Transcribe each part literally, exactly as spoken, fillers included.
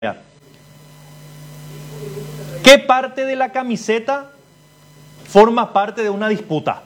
¿Qué parte de la camiseta forma parte de una disputa?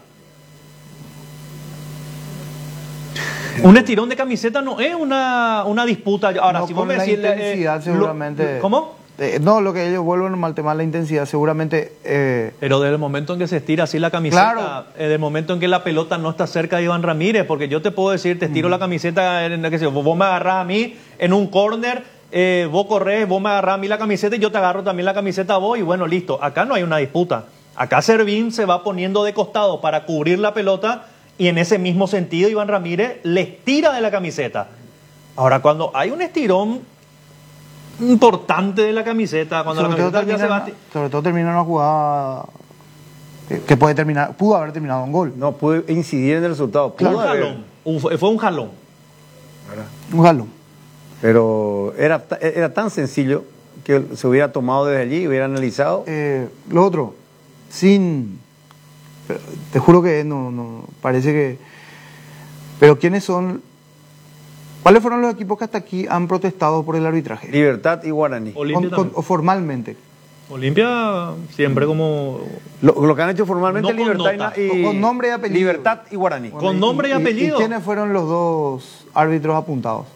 Un estirón de camiseta no es una, una disputa. Ahora, no, si con vos me la decís, intensidad eh, seguramente. Lo, ¿Cómo? Eh, no, lo que ellos vuelven al tema de la intensidad, seguramente. Eh, Pero desde el momento en que se estira así la camiseta, Claro. desde el momento en que la pelota no está cerca de Iván Ramírez, porque yo te puedo decir, te estiro Mm. la camiseta, en, qué sé yo, vos me agarrás a mí en un córner, eh, vos corres, vos me agarrás a mí la camiseta y yo te agarro también la camiseta a vos y bueno, listo. Acá no hay una disputa. Acá Servín se va poniendo de costado para cubrir la pelota y en ese mismo sentido Iván Ramírez le estira de la camiseta. Ahora, cuando hay un estirón importante de la camiseta, cuando sobre, la todo camiseta ya se va... termina, sobre todo termina una jugada que, que puede terminar, pudo haber terminado un gol. No puede incidir en el resultado. Pudo Un haber, jalón, un- fue un jalón. ¿verdad? Un jalón. Pero era, ta- era tan sencillo que se hubiera tomado desde allí, hubiera analizado. Eh, lo otro, sin. pero te juro que no, no. Parece que. Pero ¿quiénes son? ¿Cuáles fueron los equipos que hasta aquí han protestado por el arbitraje? Libertad y Guaraní. Olimpia Con- con- también. o formalmente. Olimpia siempre como... Lo, lo que han hecho formalmente No con Libertad y nota, na- y, con- con nombre y apellido. Libertad y Guaraní. Bueno, Con nombre y apellido. ¿Y quiénes fueron los dos árbitros apuntados?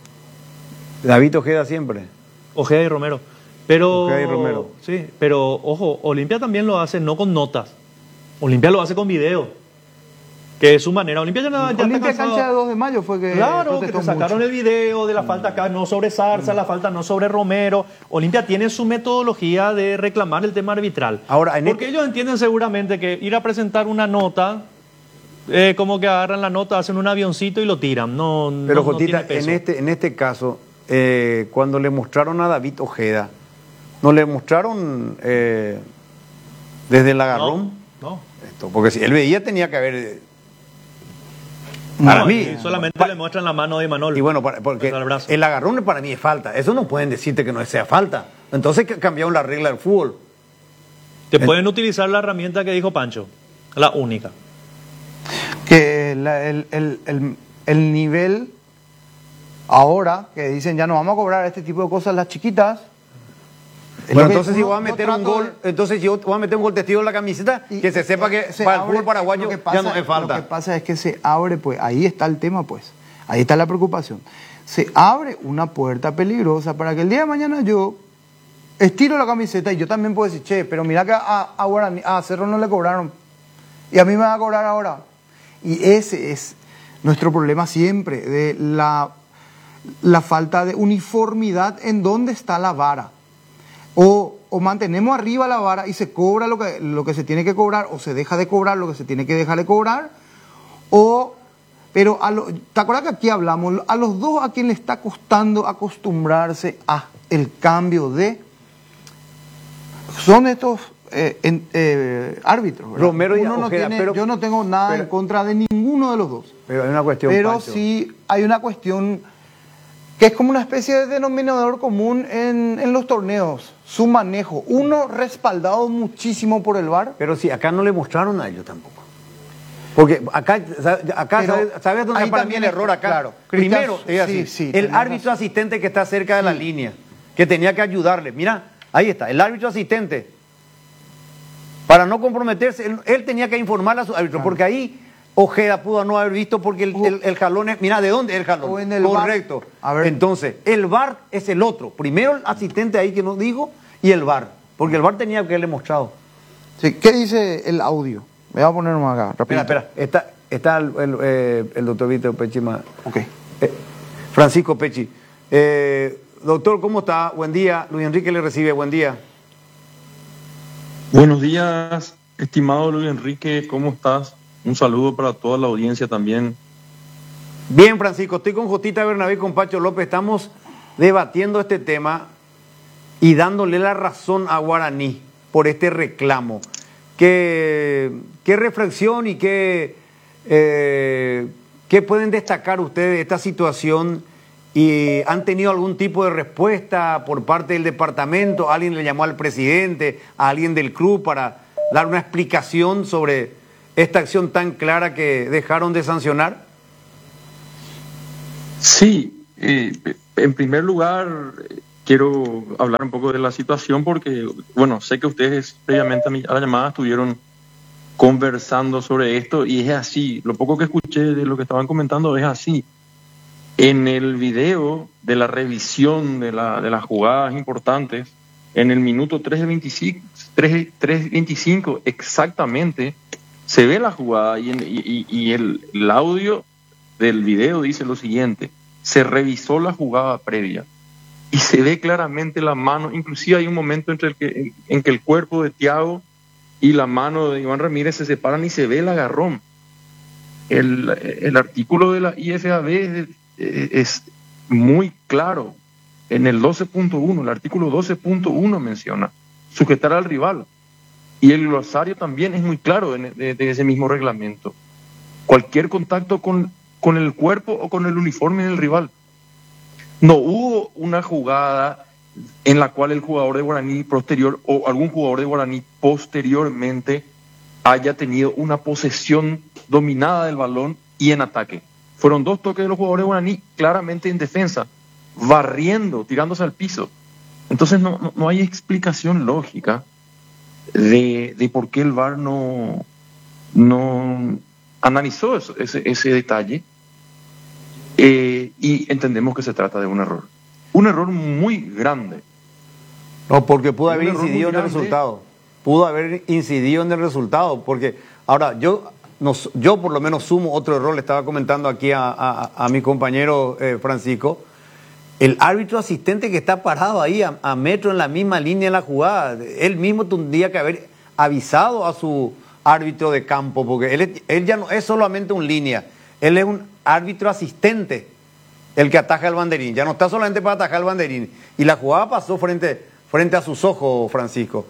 David Ojeda siempre. Ojeda y Romero. Pero... Ojeda y Romero. Sí, pero ojo, Olimpia también lo hace no con notas. Olimpia lo hace con video. Que es su manera. Olimpia ya, no- ya Olimpia está cansado. Cancha de dos de mayo fue que Claro, que protestó te sacaron mucho. el video de la falta acá, no sobre Zarza, la falta no sobre Romero. Olimpia tiene su metodología de reclamar el tema arbitral. Ahora, en Porque este- ellos entienden seguramente que ir a presentar una nota, eh, como que agarran la nota, hacen un avioncito y lo tiran. No, Pero no, no Jotita, tiene peso. en este, en este caso, eh, cuando le mostraron a David Ojeda, ¿no le mostraron eh, desde el agarrón? No, no. Esto, porque si él veía tenía que haber... eh, Para No, mí... y solamente pa- le muestran la mano de Manol. Y bueno, para- porque Contra el brazo. el agarrón para mí es falta. Eso no pueden decirte que no sea falta. Entonces que cambiaron la regla del fútbol. Te pueden utilizar la herramienta que dijo Pancho, la única. Que la- el, el, el, el nivel ahora que dicen ya no vamos a cobrar este tipo de cosas las chiquitas. es Bueno, lo que entonces si uno- voy a yo meter un trato gol, de- entonces si yo voy a meter un gol testigo en la camiseta, y- que se sepa que se para el abre- fútbol paraguayo lo que ya pasa- no es falta. Lo que pasa es que se abre, pues, ahí está el tema, pues. Ahí está la preocupación. Se abre una puerta peligrosa para que el día de mañana yo estiro la camiseta y yo también puedo decir, che, pero mira que a, a, Guaraní- a Cerro no le cobraron y a mí me va a cobrar ahora. Y ese es nuestro problema siempre, de la, la falta de uniformidad en dónde está la vara. O, o mantenemos arriba la vara y se cobra lo que, lo que se tiene que cobrar, o se deja de cobrar lo que se tiene que dejar de cobrar, o... Pero, a lo, ¿te acuerdas que aquí hablamos? A los dos a quien le está costando acostumbrarse a el cambio de... Son estos eh, en- eh, árbitros, ¿verdad? Romero y Uno no Ojeda, tiene- pero- yo no tengo nada pero- en contra de ninguno de los dos. Pero hay una cuestión, Pero Pancho. sí hay una cuestión que es como una especie de denominador común en, en los torneos. Su manejo. Uno respaldado muchísimo por el V A R. Pero sí, acá no le mostraron a ellos tampoco. Porque acá, acá Pero ¿sabes, ¿sabes dónde ahí está para mí también el está, error acá? claro. Primero, Cristian, es así, sí, sí, el tenés árbitro razón. asistente que está cerca de la línea, que tenía que ayudarle. Mira, ahí está, el árbitro asistente. Para no comprometerse, él, él tenía que informarle a su árbitro, porque ahí Ojeda pudo no haber visto porque el, el, el jalón es... Mira, ¿de dónde es el jalón? O en el V A R. Correcto. A ver. Entonces, el V A R es el otro. Primero el asistente ahí que nos dijo y el V A R. Porque el V A R tenía que haberle mostrado. Sí, ¿qué dice el audio? Me voy a poner más acá, rapidito. Espera, espera. Está, está el, el, eh, el doctor Víctor Pechi. ma- Ok. eh, Francisco Pechi. Eh, doctor, ¿cómo está? Buen día. Luis Enrique le recibe. Buen día. Buenos días, estimado Luis Enrique, ¿cómo estás? Un saludo para toda la audiencia también. Bien, Francisco. Estoy con Jotita Bernabé y con Pacho López. Estamos debatiendo este tema y dándole la razón a Guaraní por este reclamo. ¿Qué, qué reflexión y qué, eh, qué pueden destacar ustedes de esta situación? ¿Y han tenido algún tipo de respuesta por parte del departamento? ¿Alguien le llamó al presidente, a alguien del club para dar una explicación sobre esta acción tan clara que dejaron de sancionar? Sí, eh, en primer lugar, quiero hablar un poco de la situación porque, bueno, sé que ustedes previamente a, mi, a la llamada estuvieron conversando sobre esto y es así. Lo poco que escuché de lo que estaban comentando es así. En el video de la revisión de, la, de las jugadas importantes, en el minuto tres veinticinco exactamente, se ve la jugada y, en, y, y el, el audio del video dice lo siguiente: se revisó la jugada previa y se ve claramente la mano, inclusive hay un momento entre el que, en que el cuerpo de Thiago y la mano de Iván Ramírez se separan y se ve el agarrón. El, el artículo de la I F A B es, es muy claro. En el doce punto uno, el artículo doce punto uno menciona sujetar al rival. Y el glosario también es muy claro de, de, de ese mismo reglamento. Cualquier contacto con, con el cuerpo o con el uniforme del rival. No hubo una jugada en la cual el jugador de Guaraní posterior o algún jugador de Guaraní posteriormente haya tenido una posesión dominada del balón y en ataque. Fueron dos toques de los jugadores de Guaraní claramente en defensa, barriendo, tirándose al piso. Entonces no, no, no hay explicación lógica de, de por qué el V A R no, no analizó eso, ese, ese detalle eh, y entendemos que se trata de un error. Un error muy grande. No, porque pudo haber Un error incidido muy en el grande. resultado. Pudo haber incidido en el resultado. Porque ahora yo, nos, yo por lo menos sumo otro error. Le estaba comentando aquí a, a, a mi compañero eh, Francisco. El árbitro asistente que está parado ahí a, a metro en la misma línea de la jugada. Él mismo tendría que haber avisado a su árbitro de campo. Porque él, es- él ya no es solamente un línea. Él es un árbitro asistente. El que ataja el banderín. Ya no está solamente para atajar el banderín. Y la jugada pasó frente, frente a sus ojos, Francisco.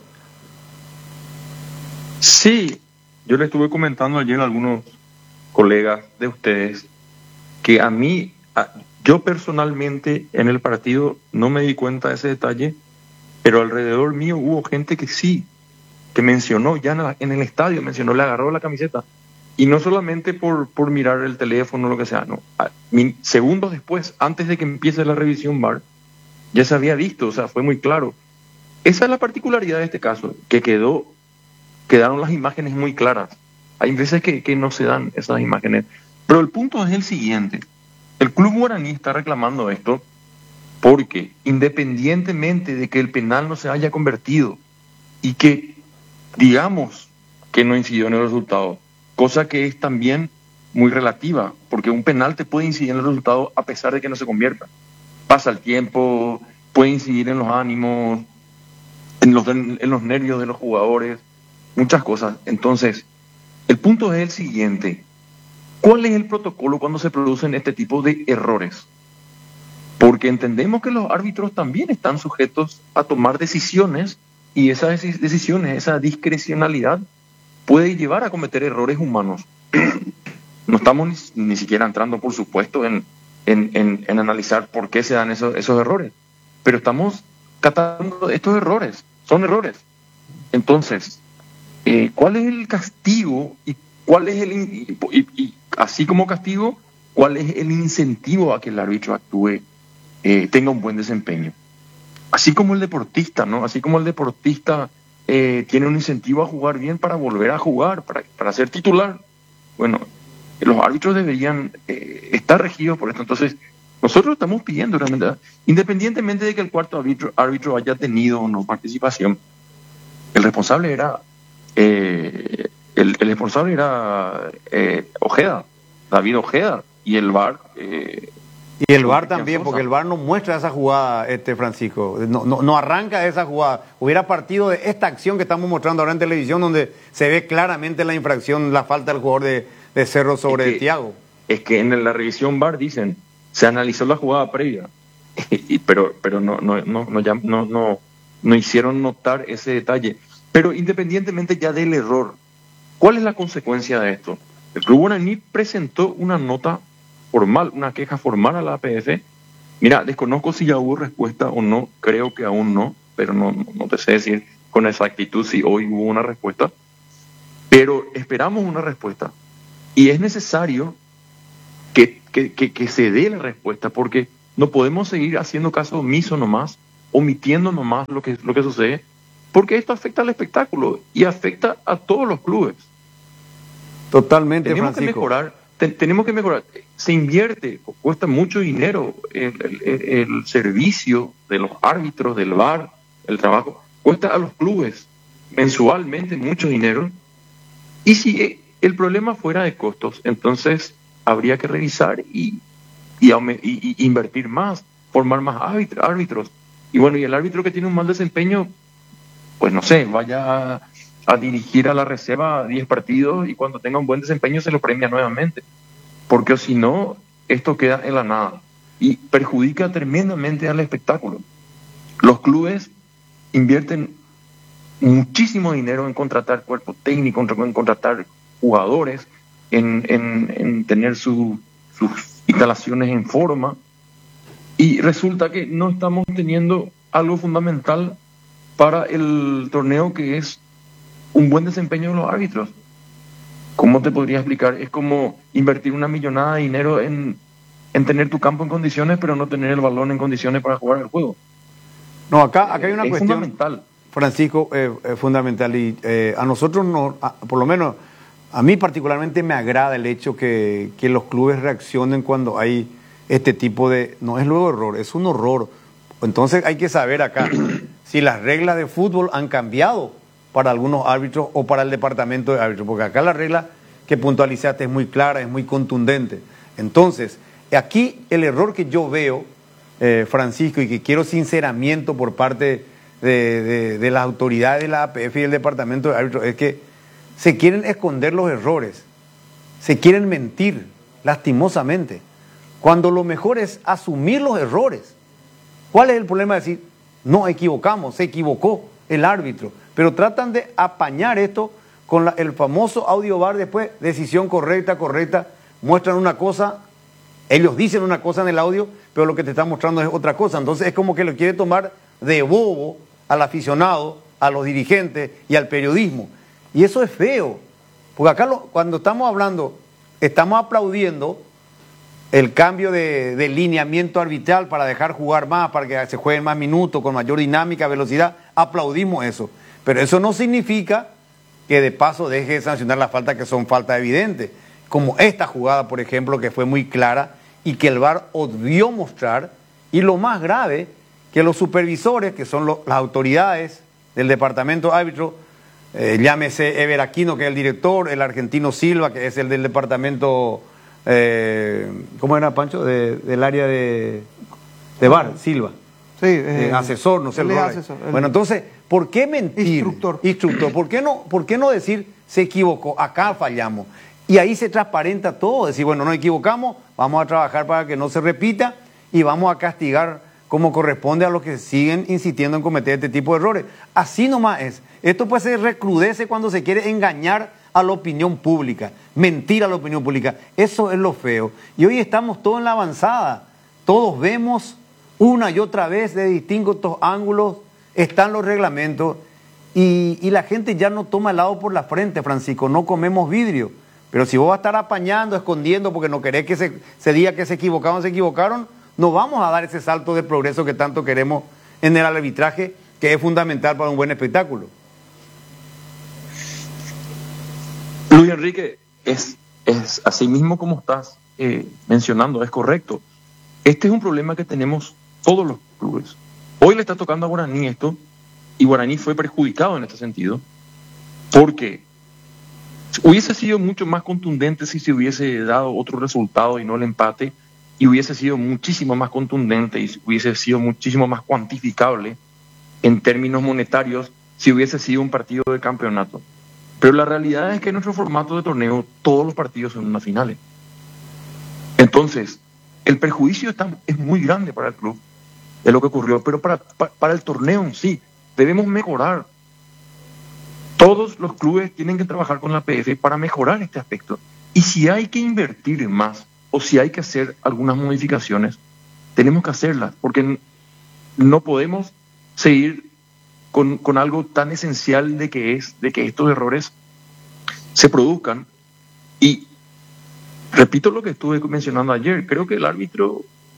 Sí, yo le estuve comentando ayer a algunos colegas de ustedes que a mí, a- yo personalmente en el partido no me di cuenta de ese detalle, pero alrededor mío hubo gente que sí, que mencionó ya en, la- en el estadio, mencionó, le agarró la camiseta. Y no solamente por, por mirar el teléfono o lo que sea, no. A- min- segundos después, antes de que empiece la revisión V A R, ya se había visto, o sea, fue muy claro. Esa es la particularidad de este caso, que quedó, quedaron las imágenes muy claras. Hay veces que, que no se dan esas imágenes. Pero el punto es el siguiente. El Club Guaraní está reclamando esto porque independientemente de que el penal no se haya convertido y que digamos que no incidió en el resultado, cosa que es también muy relativa, porque un penal te puede incidir en el resultado a pesar de que no se convierta. Pasa el tiempo, puede incidir en los ánimos, en los, en los nervios de los jugadores, muchas cosas. Entonces, el punto es el siguiente. ¿Cuál es el protocolo cuando se producen este tipo de errores? Porque entendemos que los árbitros también están sujetos a tomar decisiones y esas deci- decisiones, esa discrecionalidad puede llevar a cometer errores humanos. No estamos ni, ni siquiera entrando, por supuesto, en, en, en, en analizar por qué se dan esos, esos errores, pero estamos catando estos errores, son errores. Entonces, eh, ¿cuál es el castigo y cuál es el in- y, y- y así como castigo, cuál es el incentivo a que el árbitro actúe, eh, tenga un buen desempeño? Así como el deportista, ¿no? Así como el deportista eh, tiene un incentivo a jugar bien para volver a jugar, para, para ser titular. Bueno, los árbitros deberían eh, estar regidos por esto. Entonces, nosotros estamos pidiendo realmente, independientemente de que el cuarto árbitro, árbitro haya tenido o no participación, el responsable era eh, el, el responsable era eh, Ojeda, David Ojeda, y el V A R. Eh, Y el V A R Cristian también, Sosa. porque el V A R no muestra esa jugada, este Francisco. No, no, no arranca de esa jugada. Hubiera partido de esta acción que estamos mostrando ahora en televisión, donde se ve claramente la infracción, la falta del jugador de, de Cerro sobre Es que- Thiago. Es que en la revisión V A R dicen, se analizó la jugada previa, y, pero, pero no, no, no, no, ya- no, no, no hicieron notar ese detalle. Pero independientemente ya del error, ¿cuál es la consecuencia de esto? El Club Guaraní presentó una nota formal, una queja formal a la A P F. Mira, desconozco si ya hubo respuesta o no, creo que aún no, pero no, no, no te sé decir con exactitud si hoy hubo una respuesta, pero esperamos una respuesta. Y es necesario que, que, que, que se dé la respuesta, porque no podemos seguir haciendo caso omiso nomás omitiendo nomás lo que, lo que sucede, porque esto afecta al espectáculo y afecta a todos los clubes. Totalmente, tenemos Francisco. que mejorar, te, tenemos que mejorar. Se invierte, cuesta mucho dinero el, el, el servicio de los árbitros, del V A R, el trabajo, cuesta a los clubes mensualmente mucho dinero. Y si el problema fuera de costos, entonces habría que revisar y, y, y, y invertir más, formar más árbitros. Y bueno, y el árbitro que tiene un mal desempeño, pues no sé, vaya a, a dirigir a la reserva diez partidos y cuando tenga un buen desempeño se lo premia nuevamente. Porque si no, esto queda en la nada y perjudica tremendamente al espectáculo. Los clubes invierten muchísimo dinero en contratar cuerpo técnico, en contratar jugadores, en, en, en tener su, sus instalaciones en forma, y resulta que no estamos teniendo algo fundamental para el torneo, que es un buen desempeño de los árbitros. ¿Cómo te podría explicar? Es como invertir una millonada de dinero en, en tener tu campo en condiciones, pero no tener el balón en condiciones para jugar el juego. No, acá, acá hay una es cuestión, fundamental. Francisco, eh, eh, fundamental, y eh, a nosotros, no, a, por lo menos, a mí particularmente me agrada el hecho que, que los clubes reaccionen cuando hay este tipo de... No es luego error, es un horror. Entonces hay que saber acá si las reglas de fútbol han cambiado para algunos árbitros o para el departamento de árbitros, porque acá la regla que puntualizaste es muy clara, es muy contundente. Entonces, aquí el error que yo veo, eh, Francisco, y que quiero sinceramiento por parte de, de, de las autoridades de la A P F y el departamento de árbitros, es que se quieren esconder los errores, se quieren mentir, lastimosamente, cuando lo mejor es asumir los errores. ¿Cuál es el problema de decir, no, equivocamos, se equivocó el árbitro? Pero tratan de apañar esto con la, el famoso audio V A R después, decisión correcta, correcta, muestran una cosa, ellos dicen una cosa en el audio, pero lo que te están mostrando es otra cosa. Entonces es como que lo quiere tomar de bobo al aficionado, a los dirigentes y al periodismo. Y eso es feo, porque acá lo, cuando estamos hablando, estamos aplaudiendo el cambio de, de lineamiento arbitral para dejar jugar más, para que se jueguen más minutos, con mayor dinámica, velocidad, aplaudimos eso. Pero eso no significa que de paso deje de sancionar las faltas que son faltas evidentes, como esta jugada, por ejemplo, que fue muy clara y que el V A R obvió mostrar, y lo más grave, que los supervisores, que son lo, las autoridades del departamento árbitro, eh, llámese Ever Aquino, que es el director, el argentino Silva, que es el del departamento... Eh, ¿Cómo era, Pancho? De, del área de, de V A R, Silva. Sí, eh, eh, asesor, no sé el él es rol. asesor, Bueno, entonces, ¿por qué mentir? Instructor. Instructor. ¿Por qué no, por qué no decir se equivocó, acá fallamos? Y ahí se transparenta todo, decir, bueno, nos equivocamos, vamos a trabajar para que no se repita y vamos a castigar como corresponde a los que siguen insistiendo en cometer este tipo de errores. Así nomás es. Esto pues se recrudece cuando se quiere engañar a la opinión pública, mentir a la opinión pública. Eso es lo feo. Y hoy estamos todos en la avanzada. Todos vemos una y otra vez de distintos ángulos, están los reglamentos y, y la gente ya no toma helado por la frente, Francisco, no comemos vidrio. Pero si vos vas a estar apañando, escondiendo, porque no querés que se, se diga que se equivocaron, se equivocaron, no vamos a dar ese salto de progreso que tanto queremos en el arbitraje, que es fundamental para un buen espectáculo. Luis Enrique, es, es así mismo como estás eh, mencionando, es correcto. Este es un problema que tenemos todos los clubes. Hoy le está tocando a Guaraní esto, y Guaraní fue perjudicado en este sentido, porque hubiese sido mucho más contundente si se hubiese dado otro resultado y no el empate, y hubiese sido muchísimo más contundente y hubiese sido muchísimo más cuantificable en términos monetarios si hubiese sido un partido de campeonato. Pero la realidad es que en nuestro formato de torneo todos los partidos son unas finales. Entonces, el perjuicio está, es muy grande para el club de lo que ocurrió, pero para, para, para el torneo en sí debemos mejorar. Todos los clubes tienen que trabajar con la P F para mejorar este aspecto. Y si hay que invertir más o si hay que hacer algunas modificaciones, tenemos que hacerlas, porque no podemos seguir con, con algo tan esencial de que es de que estos errores se produzcan. Y repito lo que estuve mencionando ayer, creo que el árbitro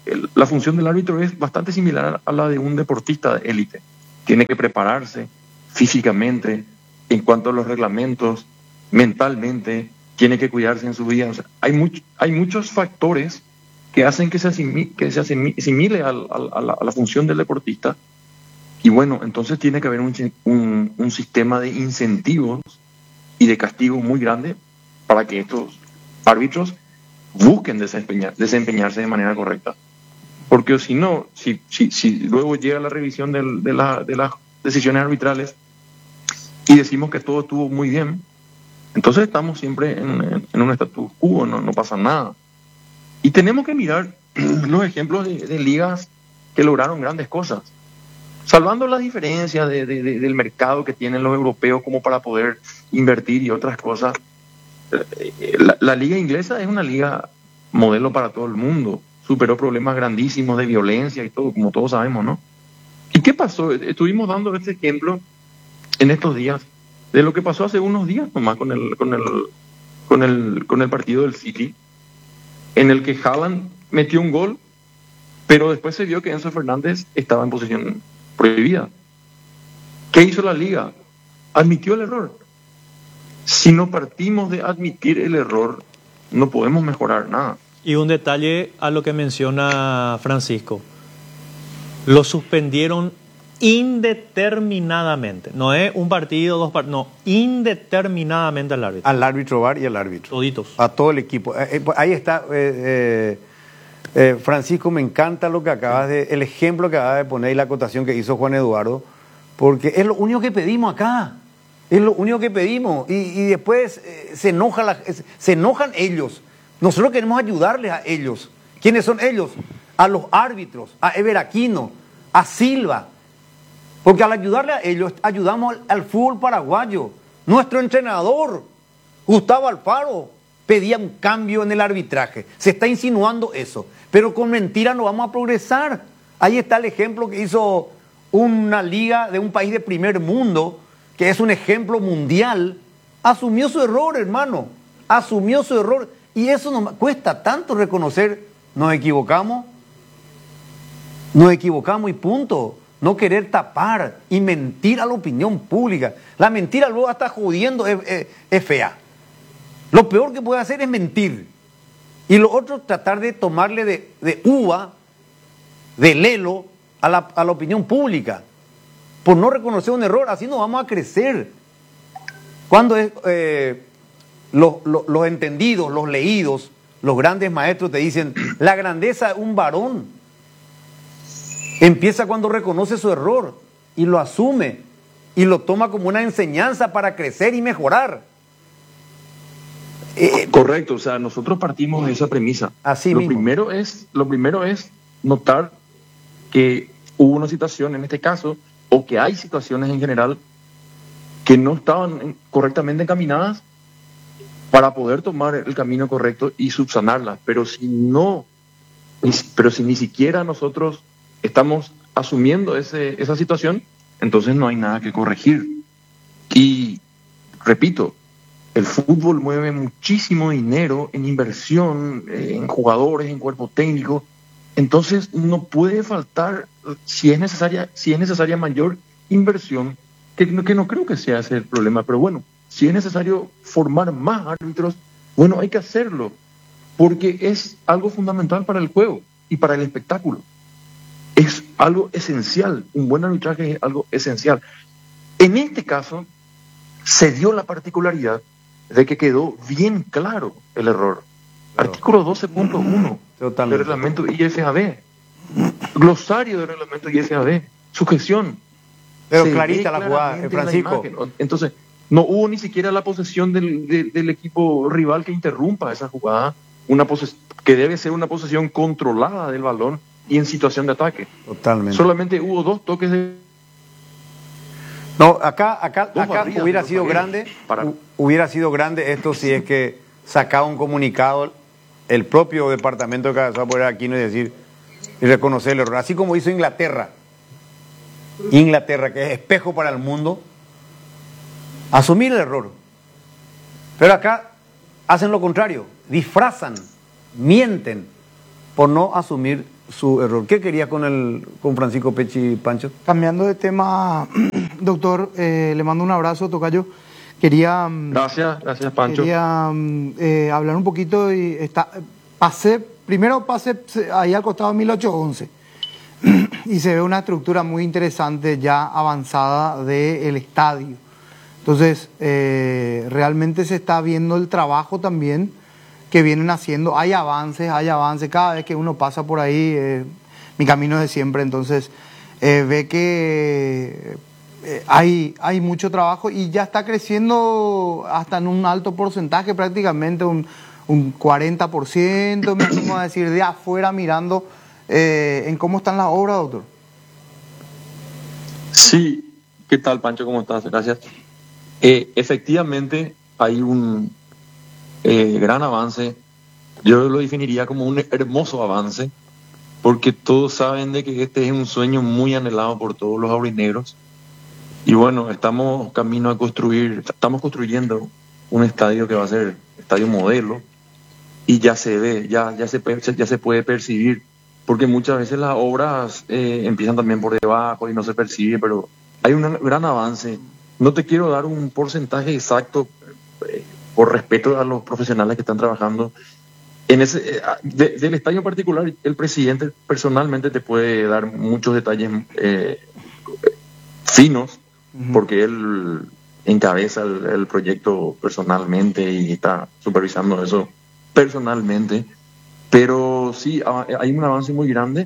el- la función del árbitro es bastante similar a la de un deportista de élite. Tiene que prepararse físicamente, en cuanto a los reglamentos, mentalmente, tiene que cuidarse en su vida. O sea, hay, much- hay muchos factores que hacen que se, asimi- que se asimi- asimile al- al- a, la, a la función del deportista. Y bueno, entonces tiene que haber un, si- un- un sistema de incentivos y de castigos muy grande para que estos árbitros busquen desempeñar- desempeñarse de manera correcta. Porque si no, si, si, si luego llega la revisión del- de, la- de las decisiones arbitrales y decimos que todo estuvo muy bien, entonces estamos siempre en, en- en un status quo, no, no pasa nada. Y tenemos que mirar los ejemplos de, de ligas que lograron grandes cosas, salvando las diferencias de- de- de- del mercado que tienen los europeos como para poder invertir y otras cosas. Eh, La, la liga inglesa es una liga modelo para todo el mundo, superó problemas grandísimos de violencia y todo, como todos sabemos, ¿no? ¿Y qué pasó? Estuvimos dando este ejemplo en estos días de lo que pasó hace unos días nomás con el, con el, con el, con el partido del City, en el que Haaland metió un gol, pero después se vio que Enzo Fernández estaba en posición prohibida. ¿Qué hizo la liga? Admitió el error. Si no partimos de admitir el error, no podemos mejorar nada. Y un detalle a lo que menciona Francisco. Lo suspendieron indeterminadamente. No es un partido, dos partidos, no, indeterminadamente al árbitro. Al árbitro V A R y al árbitro. Toditos. A todo el equipo. Eh, eh, ahí está, eh, eh, eh, Francisco, me encanta lo que acabas de, el ejemplo que acabas de poner y la acotación que hizo Juan Eduardo, porque es lo único que pedimos acá. Es lo único que pedimos. Y, y después eh, se, enoja la- se enojan ellos. Nosotros queremos ayudarles a ellos. ¿Quiénes son ellos? A los árbitros, a Ever Aquino, a Silva. Porque al ayudarle a ellos, ayudamos al, al fútbol paraguayo. Nuestro entrenador, Gustavo Alfaro, pedía un cambio en el arbitraje. Se está insinuando eso. Pero con mentira no vamos a progresar. Ahí está el ejemplo que hizo una liga de un país de primer mundo, que es un ejemplo mundial. Asumió su error, hermano. Asumió su error. Y eso nos cuesta tanto reconocer, nos equivocamos. Nos equivocamos y punto. No querer tapar y mentir a la opinión pública. La mentira luego hasta jodiendo es, es- es fea. Lo peor que puede hacer es mentir. Y lo otro, tratar de tomarle de, de uva, de lelo, a la, a la opinión pública. Por no reconocer un error, así no vamos a crecer. Cuando es, eh, los, los- los entendidos, los leídos, los grandes maestros te dicen, la grandeza de un varón empieza cuando reconoce su error y lo asume y lo toma como una enseñanza para crecer y mejorar. Eh, Correcto, o sea, nosotros partimos de esa premisa. Así lo mismo. primero es, lo primero es notar que hubo una situación en este caso, o que hay situaciones en general que no estaban en- correctamente encaminadas para poder tomar el camino correcto y subsanarlas. Pero si no, ni si- pero si ni siquiera nosotros estamos asumiendo ese, esa situación, entonces no hay nada que corregir. Y repito, el fútbol mueve muchísimo dinero en inversión, eh, en jugadores, en cuerpo técnico. Entonces no puede faltar, si es necesaria, si es necesaria mayor inversión, que no, que no creo que sea ese el problema, pero bueno, si es necesario formar más árbitros, bueno, hay que hacerlo, porque es algo fundamental para el juego y para el espectáculo. Es algo esencial, un buen arbitraje es algo esencial. En este caso, se dio la particularidad de que quedó bien claro el error. Claro. Artículo doce punto uno del Totalmente. reglamento I F A B, glosario del reglamento I F A B, sujeción. Pero Se clarita ve la jugada, claramente eh, Francisco. en la imagen. Entonces, no hubo ni siquiera la posesión del, de- del equipo rival que interrumpa esa jugada, una poses- que debe ser una posesión controlada del balón y en situación de ataque. Totalmente. Solamente hubo dos toques de... No, acá, acá, Dos acá barridas hubiera de los sido zagueros grande, para- hu- hubiera sido grande esto si es que sacaba un comunicado el propio departamento de Cabezal por Aquino y decir y reconocer el error, así como hizo Inglaterra. Inglaterra, que es espejo para el mundo, asumir el error. Pero acá hacen lo contrario, disfrazan, mienten por no asumir su error. ¿Qué quería con, el, con Francisco Pecci, Pancho? Cambiando de tema, doctor, eh, le mando un abrazo, tocayo. Quería... Gracias, gracias Pancho. Quería eh, hablar un poquito y está, pasé, primero pasé ahí al costado de mil ochocientos once y se ve una estructura muy interesante ya avanzada del estadio. Entonces, eh, realmente se está viendo el trabajo también que vienen haciendo. Hay avances, hay avances. Cada vez que uno pasa por ahí, eh, mi camino es de siempre. Entonces, eh, ve que eh, hay, hay mucho trabajo y ya está creciendo hasta en un alto porcentaje, prácticamente un, un cuarenta por ciento, me animo a decir, de afuera mirando eh, en cómo están las obras, doctor. Sí, ¿qué tal Pancho? ¿Cómo estás? Gracias. Eh, efectivamente hay un eh, gran avance, yo lo definiría como un hermoso avance, porque todos saben de que este es un sueño muy anhelado por todos los aurinegros, y bueno, estamos camino a construir, estamos construyendo un estadio que va a ser estadio modelo, y ya se ve, ya, ya, se, ya se puede percibir, porque muchas veces las obras eh, empiezan también por debajo y no se percibe, pero hay un gran avance. No te quiero dar un porcentaje exacto eh, por respeto a los profesionales que están trabajando. En ese, eh, de, del estadio en particular, el presidente personalmente te puede dar muchos detalles eh, finos, uh-huh. porque él encabeza el, el proyecto personalmente y está supervisando eso personalmente. Pero sí, hay un avance muy grande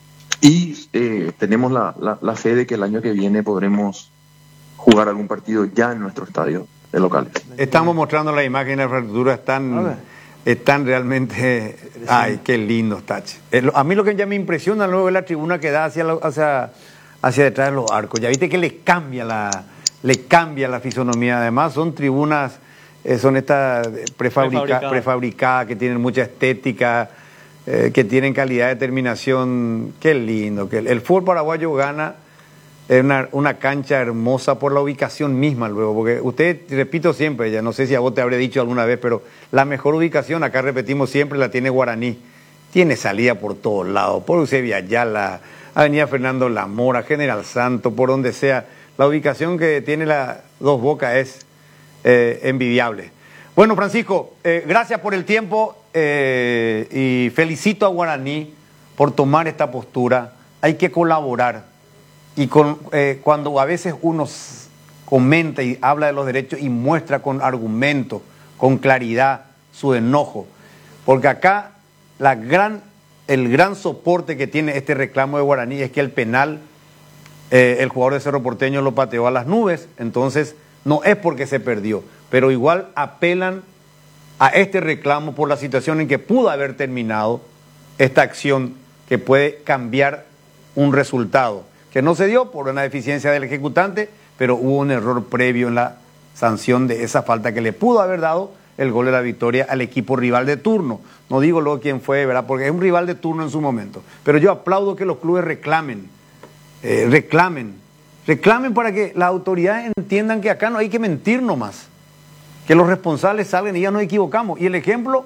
y eh, tenemos la, la, la fe de que el año que viene podremos jugar algún partido ya en nuestro estadio de locales. Estamos mostrando la imagen de la infraestructura, están, están realmente... Ay, qué lindo está. A mí lo que ya me impresiona luego es la tribuna que da hacia, hacia, hacia detrás de los arcos. Ya viste que le cambia la, le cambia la fisonomía. Además son tribunas, eh, son estas prefabricadas, prefabricadas, que tienen mucha estética, eh, que tienen calidad de terminación. Qué lindo. Que el, el fútbol paraguayo gana... Es una, una cancha hermosa por la ubicación misma luego, porque usted, repito siempre, ya no sé si a vos te habré dicho alguna vez, pero la mejor ubicación, acá repetimos siempre, la tiene Guaraní. Tiene salida por todos lados, por Eusebio Ayala, Avenida Fernando Lamora, General Santo, por donde sea. La ubicación que tiene la Dos Bocas es eh, envidiable. Bueno, Francisco, eh, gracias por el tiempo eh, y felicito a Guaraní por tomar esta postura. Hay que colaborar. Y con, eh, cuando a veces uno comenta y habla de los derechos y muestra con argumentos, con claridad, su enojo, porque acá la gran, el gran soporte que tiene este reclamo de Guaraní es que el penal, eh, el jugador de Cerro Porteño lo pateó a las nubes, entonces no es porque se perdió, pero igual apelan a este reclamo por la situación en que pudo haber terminado esta acción que puede cambiar un resultado, que no se dio por una deficiencia del ejecutante, pero hubo un error previo en la sanción de esa falta que le pudo haber dado el gol de la victoria al equipo rival de turno. No digo luego quién fue, ¿verdad? Porque es un rival de turno en su momento. Pero yo aplaudo que los clubes reclamen, eh, reclamen, reclamen para que las autoridades entiendan que acá no hay que mentir nomás, que los responsables salgan y ya nos equivocamos. Y el ejemplo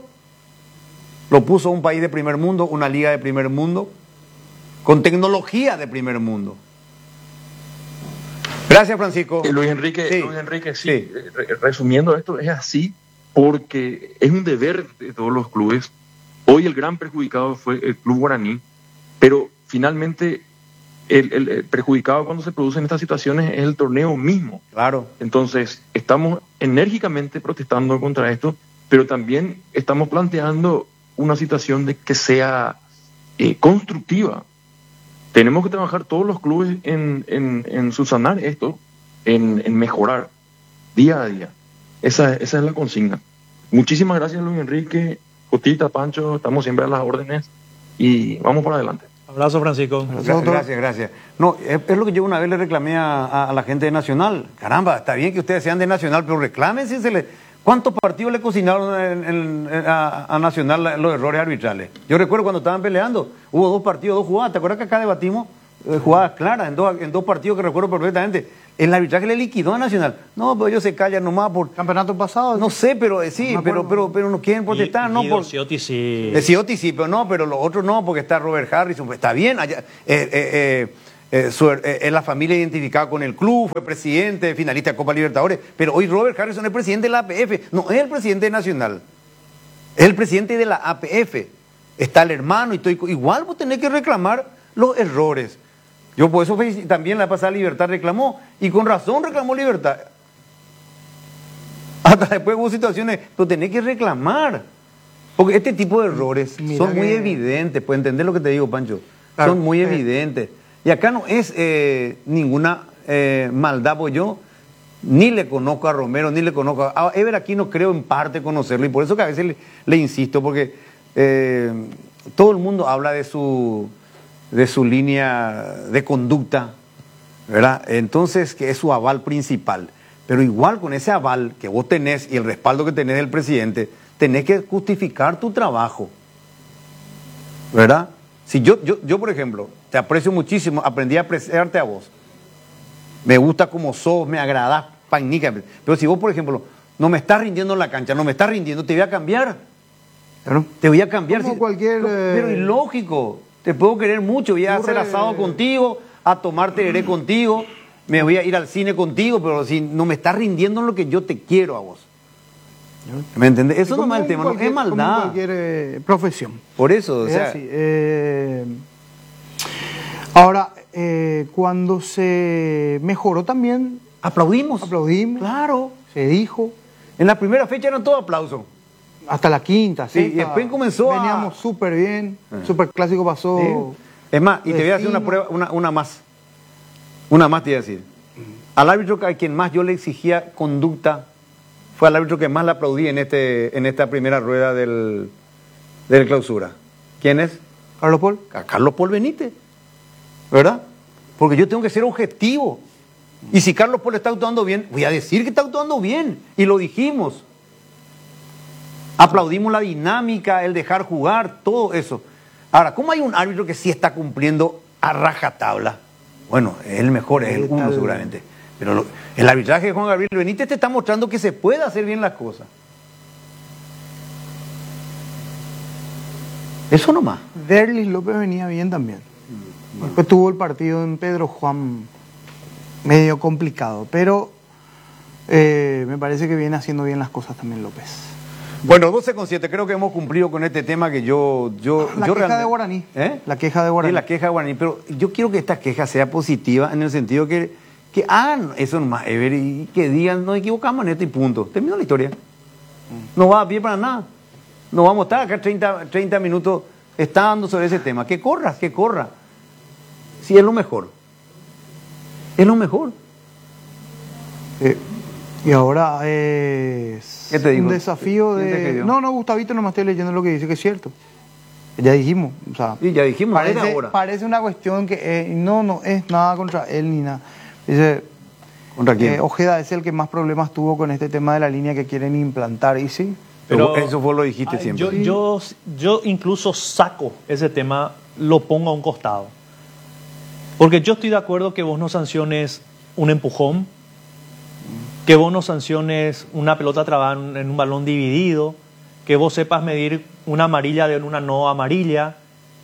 lo puso un país de primer mundo, una liga de primer mundo, con tecnología de primer mundo. Gracias, Francisco. Eh, Luis Enrique, sí. Luis Enrique, sí, sí. Re resumiendo esto, es así porque es un deber de todos los clubes. Hoy el gran perjudicado fue el Club Guaraní, pero finalmente el, el, el perjudicado cuando se producen estas situaciones es el torneo mismo. Claro. Entonces, estamos enérgicamente protestando contra esto, pero también estamos planteando una situación de que sea eh, constructiva. Tenemos que trabajar todos los clubes en, en, en subsanar esto, en, en mejorar día a día. Esa, esa es la consigna. Muchísimas gracias, Luis Enrique, Jotita, Pancho, estamos siempre a las órdenes y vamos por adelante. Abrazo, Francisco. Gracias, gracias. gracias. No, es, es lo que yo una vez le reclamé a, a, a la gente de Nacional. Caramba, está bien que ustedes sean de Nacional, pero reclamen si se le... ¿Cuántos partidos le cocinaron en, en, en, a, a Nacional los errores arbitrales? Yo recuerdo cuando estaban peleando, hubo dos partidos, dos jugadas. ¿Te acuerdas que acá debatimos eh, jugadas claras en dos, en dos partidos que recuerdo perfectamente. El arbitraje le liquidó a Nacional. No, pero ellos se callan nomás por... Campeonato pasado. No sé, pero eh, sí, No me pero, acuerdo. pero, pero no quieren protestar, ¿no? Guido Por... Ciotti sí. Eh, Ciotti sí, pero no, pero los otros no, porque está Robert Harrison. Pues está bien, allá, eh, eh, eh, eh, su- eh, es la familia identificada con el club, fue presidente, finalista de Copa Libertadores, pero hoy Robert Harrison es presidente de la A P F, no es el presidente nacional, es el presidente de la A P F. Está el hermano y todo, igual vos tenés que reclamar los errores. Yo por eso felici- también la pasada Libertad reclamó, y con razón reclamó Libertad. Hasta después hubo situaciones, pero tenés que reclamar. Porque este tipo de errores Mira son muy que- evidentes, puedes entender lo que te digo, Pancho. Claro, son muy eh. evidentes. Y acá no es eh, ninguna eh, maldad, pues yo ni le conozco a Romero, ni le conozco a... A Ever aquí no creo en parte conocerlo, y por eso que a veces le, le insisto, porque eh, todo el mundo habla de su, de su línea de conducta, ¿verdad? Entonces, que es su aval principal. Pero igual con ese aval que vos tenés y el respaldo que tenés del presidente, tenés que justificar tu trabajo, ¿verdad? Si yo, yo, yo, por ejemplo, te aprecio muchísimo, aprendí a apreciarte a vos. Me gusta como sos, me agradás, pagnica. Pero si vos, por ejemplo, no me estás rindiendo en la cancha, no me estás rindiendo, te voy a cambiar. Claro. Te voy a cambiar. Como si- cualquier, co- Pero eh, ilógico. Te puedo querer mucho, voy a hacer ocurre- asado contigo, a tomar tereré contigo, me voy a ir al cine contigo, pero si no me estás rindiendo en lo que yo te quiero a vos. ¿Me entendés? Eso no Como es el en tema, no cualquier- es como en maldad. cualquier eh, profesión. Por eso, o Es sea, así, eh, ahora, eh, cuando se mejoró también, aplaudimos. aplaudimos, Claro. se dijo, En la primera fecha eran todo aplausos. hasta la quinta, Sí, sexta, y después comenzó a- veníamos súper bien, súper clásico pasó. Sí. Es más, y te voy a hacer una Vecino. prueba, una, una más. Una más te voy a decir. Al árbitro a quien más yo le exigía conducta fue al árbitro que más le aplaudí en, este, en esta primera rueda del, del clausura. ¿Quién es? Carlos Paul, A Carlos Paul Benítez. ¿Verdad? Porque yo tengo que ser objetivo. Y si Carlos Paul está actuando bien, voy a decir que está actuando bien. Y lo dijimos. Aplaudimos la dinámica, el dejar jugar, todo eso. Ahora, ¿cómo hay un árbitro que sí está cumpliendo a rajatabla? Bueno, es el mejor, es el ¿Qué uno tal? seguramente. Pero lo- el arbitraje de Juan Gabriel Benítez te está mostrando que se puede hacer bien las cosas. Eso nomás. Derlis López venía bien también. Después tuvo el partido en Pedro Juan medio complicado, pero eh, me parece que viene haciendo bien las cosas también López. Bueno, doce con siete, creo que hemos cumplido con este tema que yo... yo La yo queja realmente- de Guaraní. ¿Eh? La queja de Guaraní. Sí, la queja de Guaraní, pero yo quiero que esta queja sea positiva en el sentido que, que hagan eso nomás, Ever, y que digan, nos equivocamos en esto y punto. Terminó la historia. No va a pie para nada. No vamos a estar acá treinta, treinta minutos estando sobre ese tema. Que corra, que corra. Sí, es lo mejor. Es lo mejor. Eh, y ahora es ¿Qué te dijo? un desafío ¿Quién te de... escribió? No, no, Gustavito, nomás estoy leyendo lo que dice, que es cierto. Ya dijimos, o sea, Y ya dijimos, es de parece, ahora. parece una cuestión que eh, no, no es nada contra él ni nada. Dice, ¿Contra quién? eh, Ojeda es el que más problemas tuvo con este tema de la línea que quieren implantar, y sí. Pero eso fue lo que dijiste Ay, siempre. Yo, yo, yo incluso saco ese tema, lo pongo a un costado. Porque yo estoy de acuerdo que vos no sanciones un empujón, que vos no sanciones una pelota trabada en en un balón dividido, que vos sepas medir una amarilla de una no amarilla,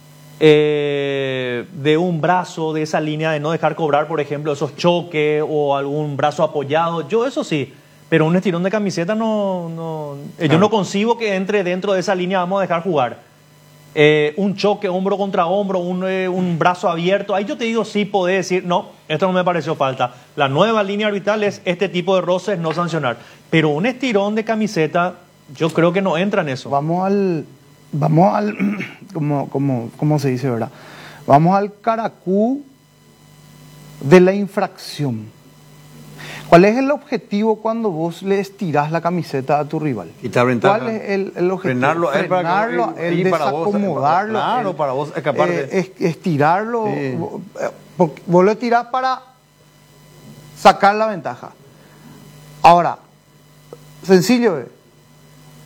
eh, de un brazo, de esa línea de no dejar cobrar, por ejemplo, esos choques o algún brazo apoyado. Yo eso sí, pero un estirón de camiseta no... no eh, Yo no concibo que entre dentro de esa línea, vamos a dejar jugar. Eh, un choque hombro contra hombro, un, eh, un brazo abierto, ahí yo te digo sí podés decir, no, esto no me pareció falta. La nueva línea arbitral es este tipo de roces, no sancionar. Pero un estirón de camiseta, yo creo que no entra en eso. Vamos al, vamos al, como, como, ¿cómo se dice, verdad? Vamos al caracú de la infracción. ¿Cuál es el objetivo cuando vos le estirás la camiseta a tu rival? Quitar ventaja. ¿Cuál es el, el objetivo? Frenarlo a él para que- Frenarlo, y- el y para vos, desacomodarlo. claro, el- para vos escapar de- eh, es- estirarlo. Sí. eh, porque vos lo tirás para sacar la ventaja. Ahora, sencillo, ¿eh?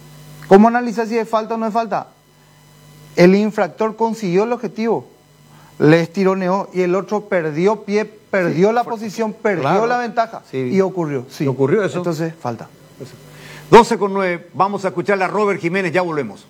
¿Cómo analizar si es falta o no es falta? El infractor consiguió el objetivo. le estironeó y el otro perdió pie, perdió sí, la posición, perdió claro, la ventaja sí. y ocurrió. Sí. ¿Ocurrió eso? Entonces, falta. doce con nueve, vamos a escuchar a Robert Jiménez, ya volvemos.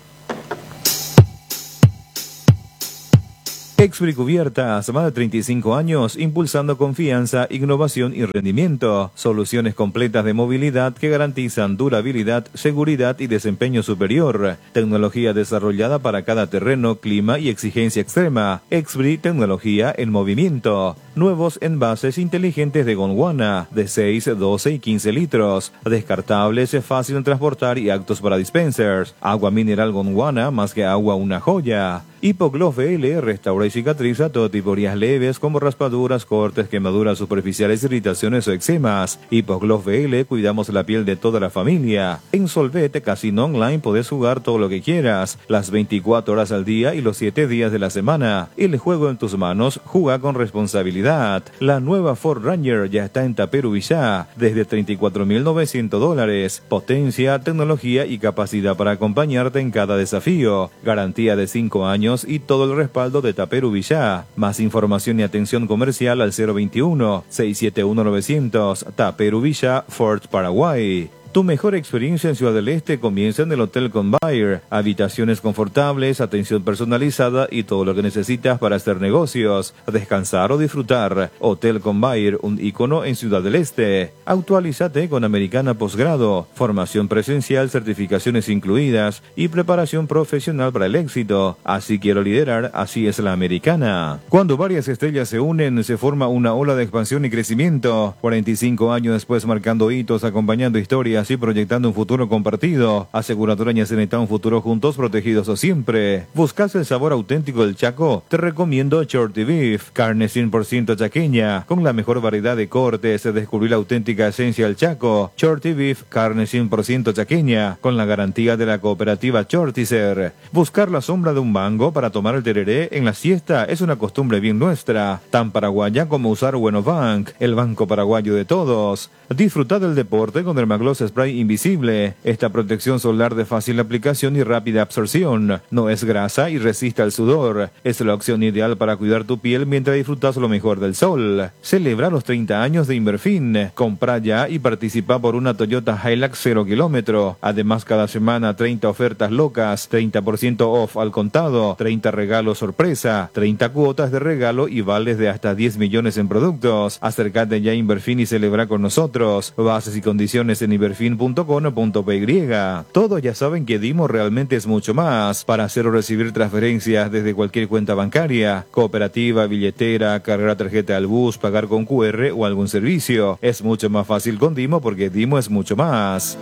Expri Cubiertas, más de treinta y cinco años, impulsando confianza, innovación y rendimiento. Soluciones completas de movilidad que garantizan durabilidad, seguridad y desempeño superior. Tecnología desarrollada para cada terreno, clima y exigencia extrema. Expri, tecnología en movimiento. Nuevos envases inteligentes de Gondwana, de seis, doce y quince litros. Descartables, fácil de transportar y aptos para dispensers. Agua mineral Gondwana, más que agua una joya. Hipogloss V L restaura y cicatriza todo tipo de heridas leves como raspaduras, cortes, quemaduras superficiales, irritaciones o eczemas. Hipogloss V L, cuidamos la piel de toda la familia. En Solvete Casino Online podés jugar todo lo que quieras, las veinticuatro horas al día y los siete días de la semana. El juego en tus manos, juega con responsabilidad. La nueva Ford Ranger ya está en Taperu Villá, desde treinta y cuatro mil novecientos dólares. Potencia, tecnología y capacidad para acompañarte en cada desafío. Garantía de cinco años y todo el respaldo de Taperu Villá. Más información y atención comercial al cero veintiuno, seiscientos setenta y uno, novecientos. Taperu Villá, Ford Paraguay. Tu mejor experiencia en Ciudad del Este comienza en el Hotel Convair. Habitaciones confortables, atención personalizada y todo lo que necesitas para hacer negocios, descansar o disfrutar. Hotel Convair, un ícono en Ciudad del Este. Actualízate con Americana Posgrado. Formación presencial, certificaciones incluidas y preparación profesional para el éxito. Así quiero liderar, así es la Americana. Cuando varias estrellas se unen, se forma una ola de expansión y crecimiento. cuarenta y cinco años después, marcando hitos, acompañando historias y proyectando un futuro compartido. Aseguradora Ñaceneta, un futuro juntos, protegidos o siempre. ¿Buscas el sabor auténtico del Chaco? Te recomiendo Shorty Beef, carne cien por ciento chaqueña, con la mejor variedad de cortes. Descubrí la auténtica esencia del Chaco. Shorty Beef, carne cien por ciento chaqueña, con la garantía de la cooperativa Shortizer. Buscar la sombra de un mango para tomar el tereré en la siesta es una costumbre bien nuestra, tan paraguaya como usar Bueno Bank, el banco paraguayo de todos. Disfruta del deporte con Dermagloss Spray Invisible. Esta protección solar de fácil aplicación y rápida absorción. No es grasa y resiste al sudor. Es la opción ideal para cuidar tu piel mientras disfrutas lo mejor del sol. Celebra los treinta años de Inverfin. Compra ya y participa por una Toyota Hilux cero kilómetro. Además, cada semana treinta ofertas locas, treinta por ciento off al contado, treinta regalos sorpresa, treinta cuotas de regalo y vales de hasta diez millones en productos. Acércate ya a Inverfin y celebra con nosotros. Bases y condiciones en inverfin punto com punto p y. Todos ya saben que Dimo realmente es mucho más. Para hacer o recibir transferencias desde cualquier cuenta bancaria, cooperativa, billetera, cargar tarjeta al bus, pagar con Q R o algún servicio. Es mucho más fácil con Dimo porque Dimo es mucho más.